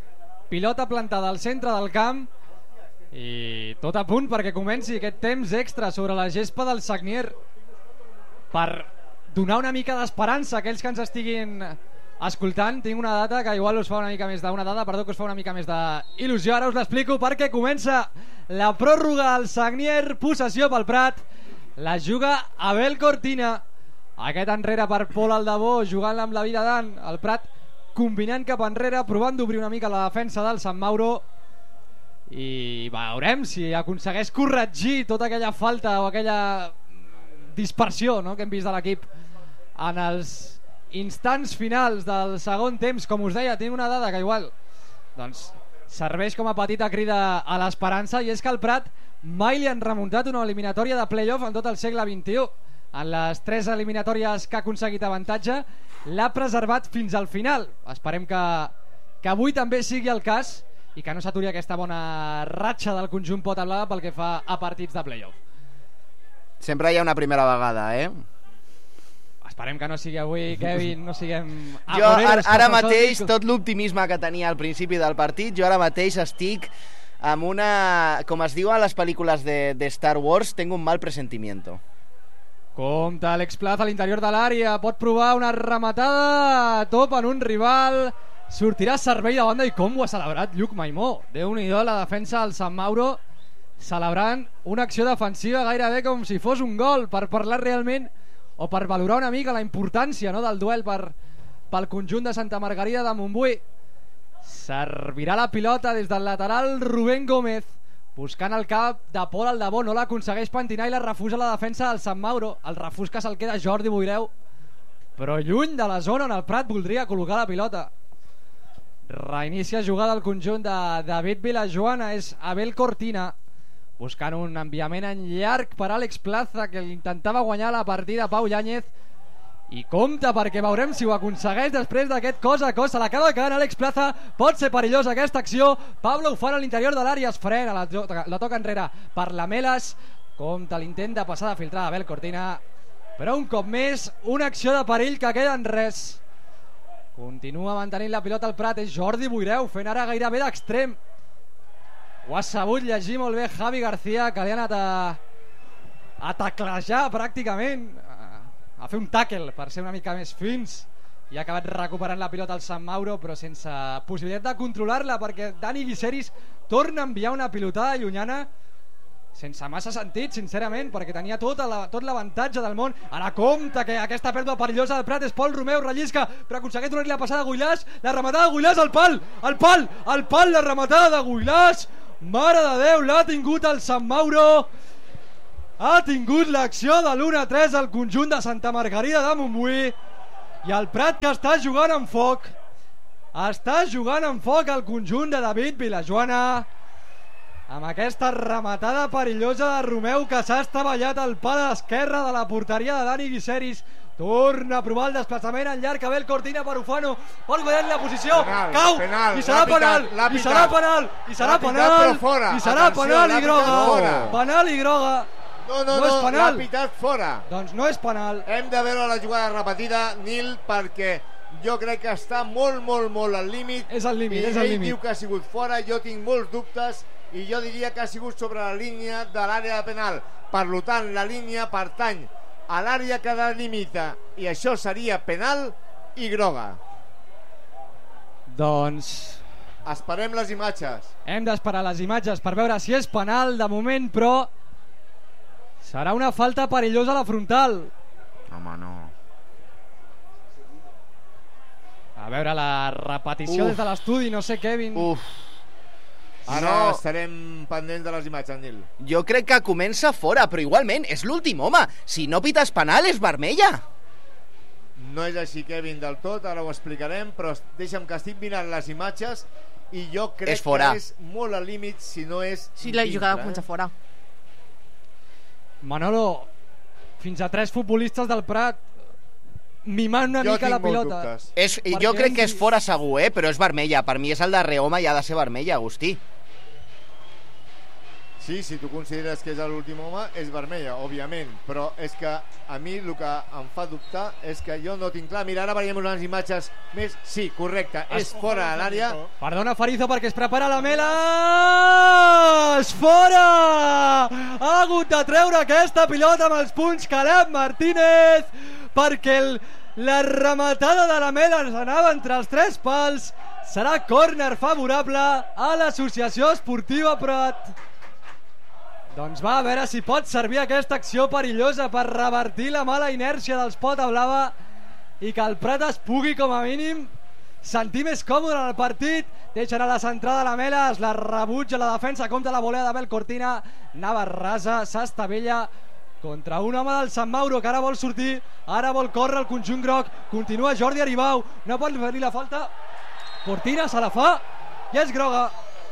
pilota plantada al centre del camp i tot a punt perquè comenci aquest temps extra sobre la gespa del Sagnier, per donar una mica d'esperança a aquells que ens estiguin escoltant. Tinc una data que igual us fa una mica més d'il·lusió. Ara us l'explico perquè comença la pròrroga al Sagnier. Possessió pel Prat, la juga Abel Cortina. Aquest enrere per Pol Aldabó, jugant amb la vida d'An. El Prat combinant cap enrere, provant d'obrir una mica la defensa del Sant Mauro, i veurem si aconsegueix corregir tota aquella falta o aquella dispersió, no?, que hem vist de l'equip en els instants finals del segon temps. Com us deia, tinc una dada que igual doncs serveix com a petita crida a l'esperança, i és que el Prat mai li han remuntat una eliminatòria de play-off en tot el segle XXI. En les 3 eliminatòries que ha aconseguit avantatge l'ha preservat fins al final. Esperem que avui també sigui el cas i que no s'aturi aquesta bona ratxa del conjunt pota blava pel que fa a partits de play-off. Sempre hi ha una primera vegada, Esperem que no sigui avui, Kevin, no siguem... Jo ara mateix, tot l'optimisme que tenia al principi del partit, jo ara mateix estic amb una... Com es diu a les pel·lícules de Star Wars, tengo un mal presentimiento. Compte, Àlex Plaza a l'interior de l'àrea, pot provar una rematada, top en un rival, sortirà servei de banda. I com ho ha celebrat Lluc Maimó. Déu-n'hi-do, la defensa del Sant Mauro, celebrant una acció defensiva gairebé com si fos un gol, per parlar realment o per valorar una mica la importància, no?, del duel pel conjunt de Santa Margarida de Montbui. Servirà la pilota des del lateral Rubén Gómez, buscant el cap de Pol Aldabó, no l'aconsegueix pentinar i la refusa la defensa del Sant Mauro. El refús que se'l queda Jordi Boireu, però lluny de la zona on el Prat voldria col·locar la pilota. Reinicia jugada al conjunt de David Vilajoana, és Abel Cortina, buscant un enviament en llarg per Àlex Plaza, que intentava guanyar la partida Pau Yáñez. I compte, perquè veurem si ho aconsegueix després d'aquest cos a cos. Se l'acaba quedant Àlex Plaza, pot ser perillosa aquesta acció. Pablo ho fa a l'interior de l'àrea, es frena, la toca enrere per Lamelas. Compte l'intent de passar de filtrada Abel Cortina, però un cop més una acció de perill que queda en res. Continua mantenint la pilota al Prat, és Jordi Boireu fent ara gairebé d'extrem. Ho ha sabut llegir molt bé Javi García, que li ha anat a taclejar pràcticament, a fer un tackle per ser una mica més fins, i ha acabat recuperant la pilota al Sant Mauro, però sense possibilitat de controlar-la, perquè Dani Guiseris torna a enviar una pilotada llunyana sense massa sentit, sincerament, perquè tenia tot l'avantatge del món. Ara compte que aquesta pèrdua perillosa del Prat és Pol Romeu, rellisca, però aconsegueix donar-li la passada a Guilàs, la rematada de Guilàs al pal, la rematada de Guilàs, mare de Déu, l'ha tingut el Sant Mauro, ha tingut l'acció de l'1-3 al conjunt de Santa Margarida de Montbui, i el Prat que està jugant amb foc el conjunt de David Vilajoana, amb aquesta rematada perillosa de Romeu que s'ha estavellat al pal esquerre de la porteria de Dani Guiseris. Torna a provar el desplaçament en llarg, Abel Cortina per Ufano, vol guanyar la posició, cau, i serà penal, i groga, penal i groga. No és penal. L'ha pitat fora. Doncs no és penal. Hem de veure la jugada repetida, Nil, perquè jo crec que està molt al límit. És al límit, Ell diu que ha sigut fora, jo tinc molts dubtes, i jo diria que ha sigut sobre la línia de l'àrea de penal. Per tant, la línia pertany a l'àrea que delimita, i això seria penal i groga. Doncs esperem les imatges. Hem d'esperar les imatges per veure si és penal de moment, però serà una falta perillosa a la frontal. Home, no. A veure la repetició des de l'estudi, no sé, Kevin. Ara estarem pendents de les imatges, Nil. Jo crec que comença fora, però igualment és l'últim home. Si no pites penal és vermella. No és així, Kevin, del tot, ara ho explicarem, però deixa'm que estic mirant les imatges i jo crec que és molt al límit, si no és... Sí, la jugada comença fora. Manolo, fins a 3 futbolistes del Prat mimant una mica la pilota. Jo crec que és fora segur, però és vermella. Per mi és el de Reoma i ha de ser vermella, Agustí. Sí, si tu consideres que és l'últim home, és vermella, òbviament, però és que a mi el que em fa dubtar és que jo no tinc clar. Mira, ara veiem unes imatges més. Sí, correcte, és fora de l'àrea. Perdona, Farizo, perquè es prepara la Mela. És fora! Ha hagut de treure aquesta pilota amb els punys Caleb Martínez, perquè la rematada de la Mela anava entre els 3 pals. Serà córner favorable a l'Associació Esportiva Prat. Doncs va, a veure si pot servir aquesta acció perillosa per revertir la mala inèrcia dels Pota Blava i que el Prat es pugui, com a mínim, sentir més còmode en el partit. Deixen a la centrada la Mela, es la rebutja la defensa, compta la volea d'Abel Cortina, anava rasa, s'estavella contra un home del Sant Mauro que ara vol sortir, ara vol córrer el conjunt groc, continua Jordi Aribau, no pot fer-li la falta, Cortina se la fa i és groga.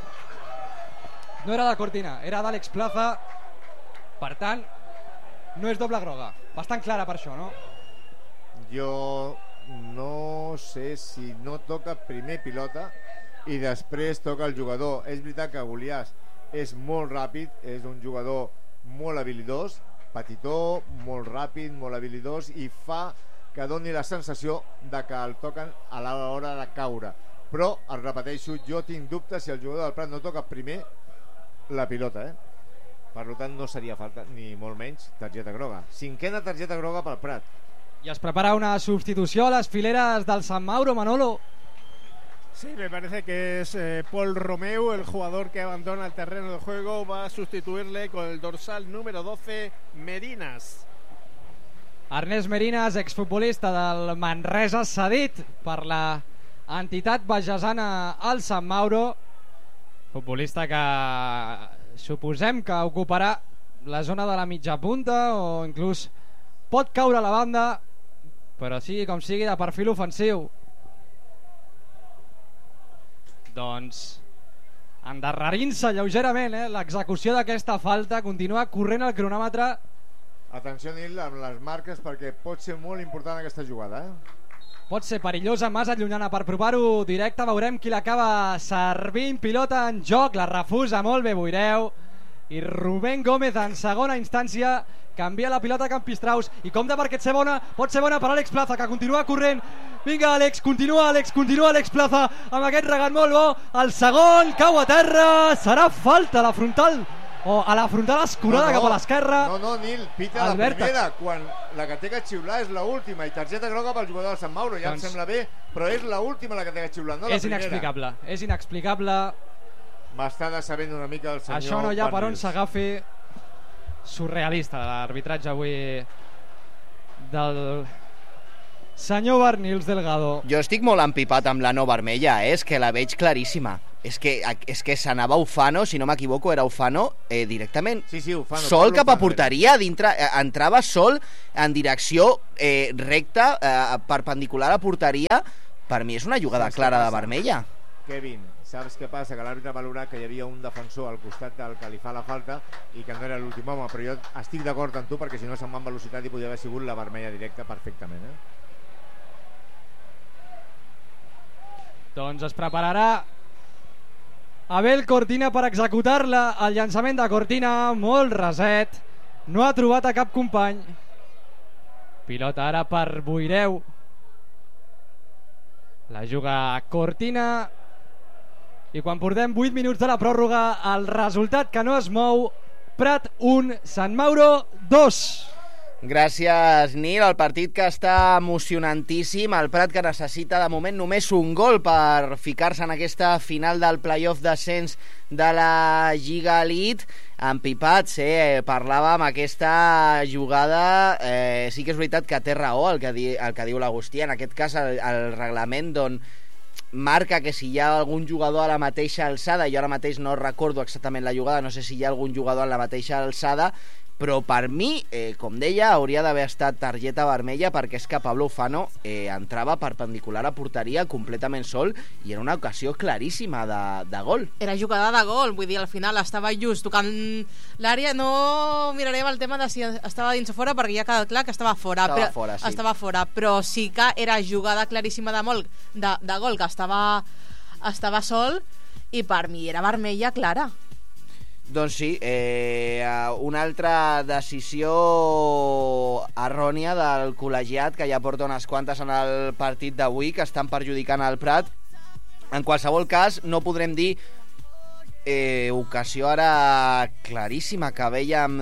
No era de Cortina, era d'Àlex Plaza, per tant no és doble groga, bastant clara per això, no? Jo no sé si no toca primer pilota i després toca el jugador. És veritat que Goliàs és molt ràpid, és un jugador molt habilidós, petitó, molt ràpid, molt habilidós, i fa que doni la sensació de que el toquen a l'hora de caure. Però, el repeteixo, jo tinc dubtes si el jugador del Prat no toca primer la pilota, per tant no seria falta, ni molt menys targeta groga. 5ª targeta groga pel Prat. I es prepara una substitució a les fileres del Sant Mauro, Manolo. Sí, me parece que es Pol Romeu, el jugador que abandona el terreno de juego. Va a sustituirle con el dorsal número 12, Merinas. Ernest Merinas, exfutbolista del Manresa, cedit per la entitat bagesana al Sant Mauro. Futbolista que suposem que ocuparà la zona de la mitja punta o inclús pot caure a la banda, però sigui com sigui de perfil ofensiu. Doncs endarrerint-se lleugerament l'execució d'aquesta falta, continua corrent el cronòmetre. Atenció, Nil, amb les marques, perquè pot ser molt important aquesta jugada, Pot ser perillosa, massa allunyana per provar-ho directe. Veurem qui l'acaba servint. Pilota en joc, la refusa molt bé Boireu. I Rubén Gómez en segona instància canvia la pilota a Campistraus i compta perquè pot ser bona per Àlex Plaza, que continua corrent. Vinga, Àlex, continua Àlex Plaza amb aquest regat molt bo. El segon cau a terra, serà falta a la frontal, o a la frontal escurada cap a l'esquerra. No, Nil, pita la primera, quan la que té que xiular és l'última, i targeta groga pel jugador del Sant Mauro. Ja em sembla bé, però és l'última la que té que xiular, no la primera. És inexplicable. M'està decebent una mica el senyor. Això no hi ha per on s'agafi. surrealista l'arbitratge avui del senyor Bernils Delgado. Jo estic molt empipat amb la no vermella, és que la veig claríssima. És que s'anava Ufano, si no m'equivoco era Ufano, directament Sí, Ufano, sol cap a porteria, dintre, entrava sol en direcció recta, perpendicular a porteria. Per mi és una jugada clara de vermella. Kevin, saps què passa? Que l'àrbitre ha valorat que hi havia un defensor al costat del que li fa la falta i que no era l'últim home, però jo estic d'acord amb tu perquè si no se'n va en velocitat i podia haver sigut la vermella directa perfectament. Doncs es prepararà Abel Cortina per executar-la. El llançament de Cortina, molt reset, no ha trobat a cap company. Pilota ara per Boireu. La juga Cortina. I quan portem 8 minuts de la pròrroga, el resultat que no es mou: Prat 1, Sant Mauro 2. Gràcies, Nil. El partit que està emocionantíssim, el Prat que necessita de moment només un gol per ficar-se en aquesta final del playoff d'ascens de la Lliga Elite. Empipats, parlàvem aquesta jugada, sí que és veritat que té raó el que diu l'Agustí. En aquest cas el reglament marca que si hi ha algun jugador a la mateixa alçada, jo ara mateix no recordo exactament la jugada, no sé si hi ha algun jugador a la mateixa alçada, però per mi, com deia, hauria d'haver estat targeta vermella perquè és que Pablo Ufano entrava perpendicular a porteria completament sol i era una ocasió claríssima de gol. Era jugada de gol, vull dir, al final estava just tocant l'àrea. No mirarem el tema de si estava dins o fora perquè ja ha quedat clar que estava fora. Estava fora, però sí que era jugada claríssima de gol, que estava sol, i per mi era vermella clara. Doncs sí, una altra decisió errònia del col·legiat, que ja porta unes quantes en el partit d'avui, que estan perjudicant el Prat. En qualsevol cas, no podrem dir ocasió ara claríssima que vèiem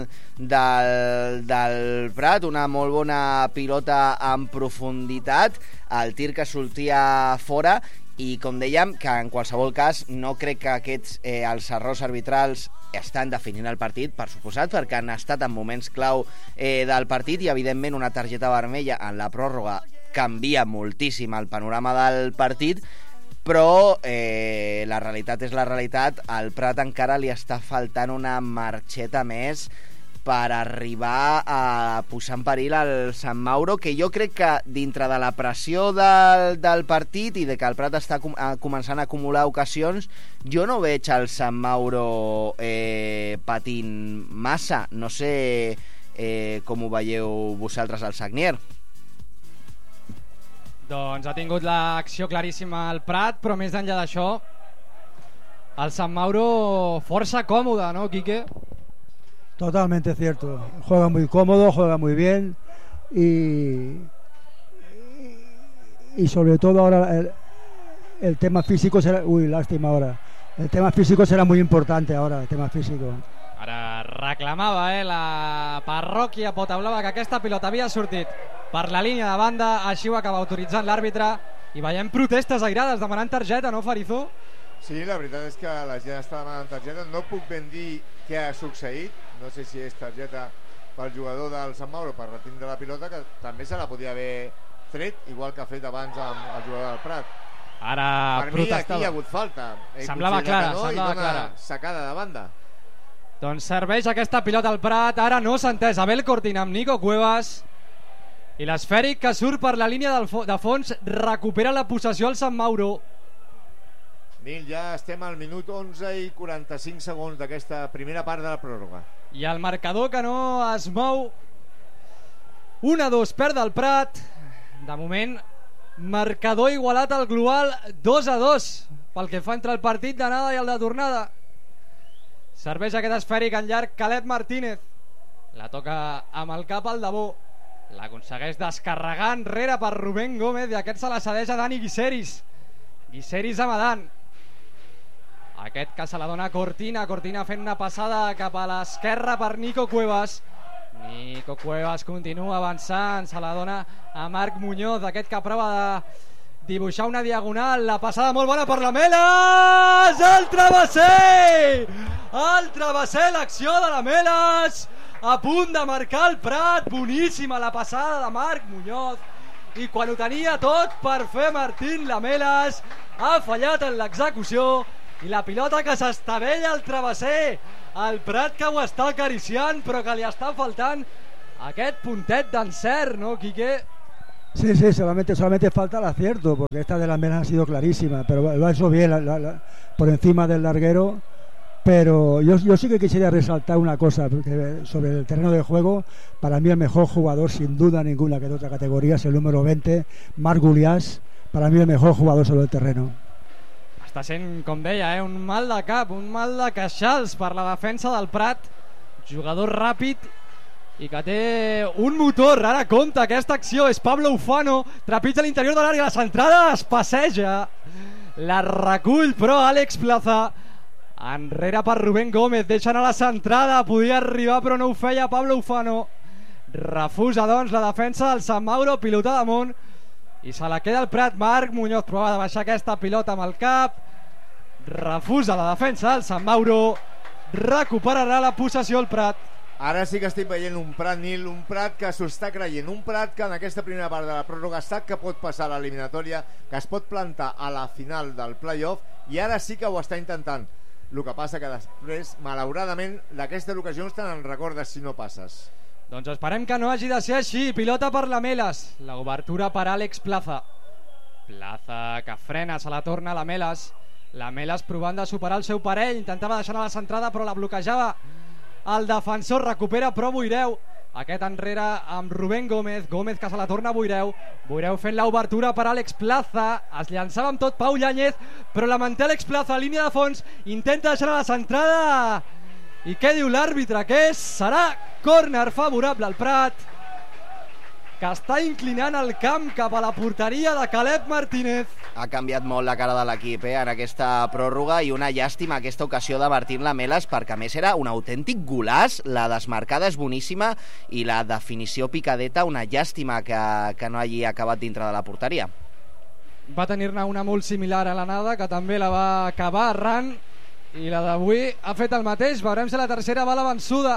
del Prat, una molt bona pilota en profunditat, el tir que sortia fora, i com dèiem, que en qualsevol cas no crec que aquests els errors arbitrals estan definint el partit, per suposat, perquè han estat en moments clau del partit, i evidentment una targeta vermella en la pròrroga canvia moltíssim el panorama del partit, però la realitat és la realitat. Al Prat encara li està faltant una marxeta més per arribar a posar en perill el Sant Mauro, que jo crec que dintre de la pressió del partit i de que el Prat està començant a acumular ocasions, jo no veig el Sant Mauro patint massa. No sé com ho veieu vosaltres al Sagnier. Doncs ha tingut l'acció claríssima al Prat, però més enllà d'això el Sant Mauro força còmode, no, Quique? Totalmente cierto, juega muy cómodo, juega muy bien y sobre todo ahora el tema físico será, lástima ahora, el tema físico será muy importante ahora, el tema físico. Ara reclamava la parròquia Potablava que aquesta pilota havia sortit per la línia de banda, així ho acaba autoritzant l'àrbitre, i veiem protestes airades demanant targeta, no, Farizó? Sí, la veritat és que la gent està demanant targeta. No puc ben dir què ha succeït, no sé si és targeta pel jugador del Sant Mauro per retindre la pilota, que també se la podia haver tret, igual que ha fet abans amb el jugador del Prat. Ara per mi aquí hi ha hagut falta, semblava clara, sacada de banda. Doncs serveix aquesta pilota al Prat. Ara no s'ha entès Abel Cortina amb Nico Cuevas, i l'esfèric que surt per la línia de fons recupera la possessió al Sant Mauro. Nil, ja estem al minut 11 i 45 segons d'aquesta primera part de la pròrroga. I el marcador que no es mou. 1-2 perd el Prat. De moment, marcador igualat al global, 2-2 pel que fa entre el partit d'anada i el de tornada. Serveix aquest esfèric en llarg Caleb Martínez. La toca amb el cap al Dabó. L'aconsegueix descarregar enrere per Rubén Gómez, i aquest se la cedeix a Dani Guiseris. Guiseris amagant. Aquest que se la dona a Cortina fent una passada cap a l'esquerra per Nico Cuevas. Nico Cuevas continua avançant, se la dona a Marc Muñoz, aquest que prova de dibuixar una diagonal, la passada molt bona per la Meles, el travesser, l'acció de la Meles, a punt de marcar el Prat, boníssima la passada de Marc Muñoz, i quan ho tenia tot per fer Martín Lamelas ha fallat en l'execució i la pilota que s'estavella al travesser, el Prat que ho està acariciant però que li està faltant aquest puntet d'encert, ¿no, Quique? Sí, solamente falta el acierto, porque esta de Lamelas ha sido clarísima, pero lo ha hecho bien por encima del larguero. Pero yo sí que quisiera resaltar una cosa, porque sobre el terreno de juego, para mí el mejor jugador, sin duda ninguna, que de otra categoría, es el número 20, Marc Guliàs, para mí el mejor jugador sobre el terreno. Està sent, com deia, un mal de cap, un mal de queixals per la defensa del Prat, jugador ràpid i que té un motor. Ara compta aquesta acció, és Pablo Ufano, trepitja a l'interior de l'àrea, la centrada es passeja, la recull però Àlex Plaza, enrere per Rubén Gómez, deixa anar la centrada, podia arribar però no ho feia Pablo Ufano, refusa doncs la defensa del Sant Mauro, pilota damunt i se la queda el Prat. Marc Muñoz prova de baixar aquesta pilota amb el cap, refusa la defensa del Sant Mauro, recuperarà la possessió el Prat. Ara sí que estic veient un Prat, Nil, un Prat que s'ho està creient, un Prat que en aquesta primera part de la pròrroga sap que pot passar a l'eliminatòria, que es pot plantar a la final del play-off, i ara sí que ho està intentant. El que passa que després, malauradament, d'aquestes ocasions te n'en recordes si no passes. Doncs esperem que no hagi de ser així. Pilota per Lamelas, l'obertura per Àlex Plaza, Plaza que frena, se la torna a Lamelas provant de superar el seu parell, intentava deixar anar la centrada però la bloquejava el defensor, recupera però Boireu, aquest enrere amb Rubén Gómez que se la torna a Boireu fent l'obertura per Àlex Plaza, es llançava amb tot Pau Yáñez però la manté Àlex Plaza a línia de fons, intenta deixar la centrada i què diu l'àrbitre? Que serà córner favorable al Prat, que està inclinant el camp cap a la porteria de Caleb Martínez. Ha canviat molt la cara de l'equip en aquesta pròrroga i una llàstima aquesta ocasió de Martín Lamelas, perquè a més era un autèntic golaç, la desmarcada és boníssima i la definició picadeta, una llàstima que no hagi acabat dintre de la porteria. Va tenir-ne una molt similar a l'anada, que també la va acabar arran, i la d'avui ha fet el mateix. Veurem si la tercera va la vençuda.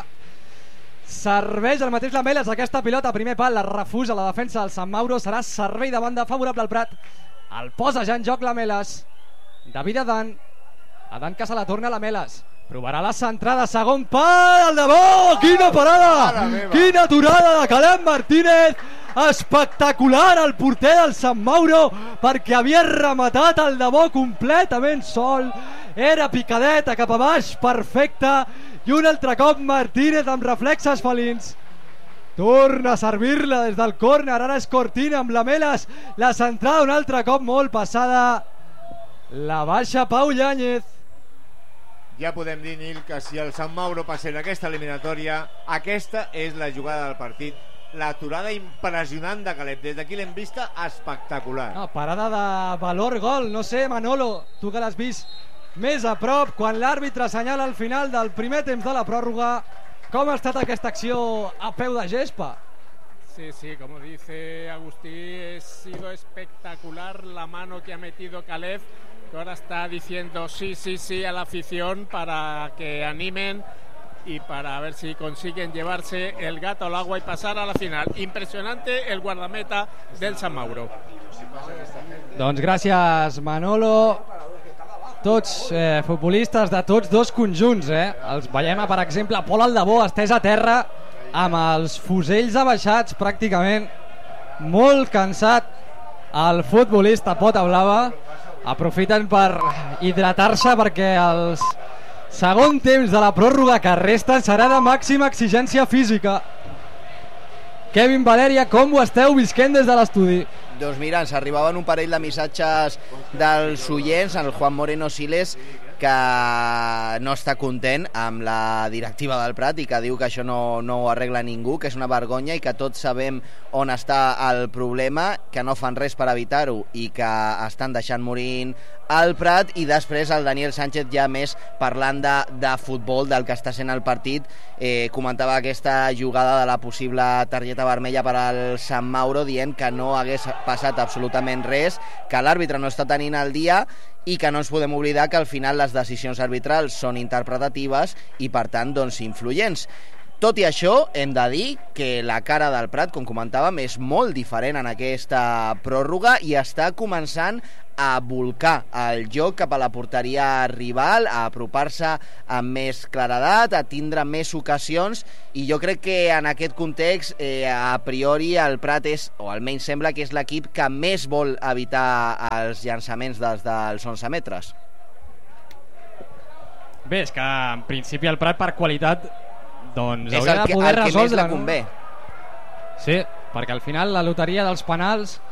Serveix el mateix Lamelas aquesta pilota, primer pal, la refusa la defensa del Sant Mauro, serà servei de banda favorable al Prat, el posa ja en joc Lamelas, David Adán que se la torna a Lamelas, provarà la centrada, segon pal, el de bo, quina parada, quina aturada de Caleb Martínez, espectacular el porter del Sant Mauro, perquè havia rematat el de bo completament sol, era picadeta cap a baix, perfecta, i un altre cop Martínez amb reflexes felins, torna a servir-la des del córner, ara és Cortina amb Lamelas, la centrada un altre cop molt passada, la baixa Pau Yáñez. Ja podem dir, Nil, que si el Sant Mauro passés aquesta eliminatòria, aquesta és la jugada del partit, l'aturada impressionant de Caleb, des d'aquí l'hem vista espectacular. No, parada de valor gol, no sé, Manolo, tu que l'has vist més a prop, quan l'àrbitre assenyala al final del primer temps de la pròrroga, com ha estat aquesta acció a peu de gespa? Sí, como dice Agustí, ha sido espectacular la mano que ha metido Caleb, que ahora está diciendo sí a la afición para que animen y para ver si consiguen llevarse el gato al agua y pasar a la final. Impresionante el guardameta del Sant Mauro. Doncs gràcies, Manolo. Tots futbolistes de tots dos conjunts, els veiem, per exemple, Pol Aldabó estès a terra amb els fusells abaixats pràcticament, molt cansat el futbolista Pota Blava. Aprofiten per hidratar-se perquè el segon temps de la pròrroga que resten serà de màxima exigència física. Kevin Valeria, com ho esteu visquent des de l'estudi? Doncs mira, ens arribaven un parell de missatges dels oients, el Juan Moreno Siles, que no està content amb la directiva del Prat i que diu que això no ho arregla ningú, que és una vergonya i que tots sabem on està el problema, que no fan res per evitar-ho i que estan deixant morint el Prat. I després el Daniel Sánchez, ja més parlant de futbol, del que està sent el partit, comentava aquesta jugada de la possible targeta vermella per al Sant Mauro, dient que no hagués passat absolutament res, que l'àrbitre no està tenint el dia i que no ens podem oblidar que al final les decisions arbitrals són interpretatives i per tant doncs influents. Tot i això, hem de dir que la cara del Prat, com comentàvem, és molt diferent en aquesta pròrroga i està començant a volcar el joc cap a la porteria rival, a apropar-se amb més claredat, a tindre més ocasions, i jo crec que en aquest context a priori el Prat és, o almenys sembla que és l'equip que més vol evitar els llançaments des dels 11 metres. Bé, és que en principi el Prat per qualitat doncs és hauria de poder resoldre, no? Sí, perquè al final la loteria dels penals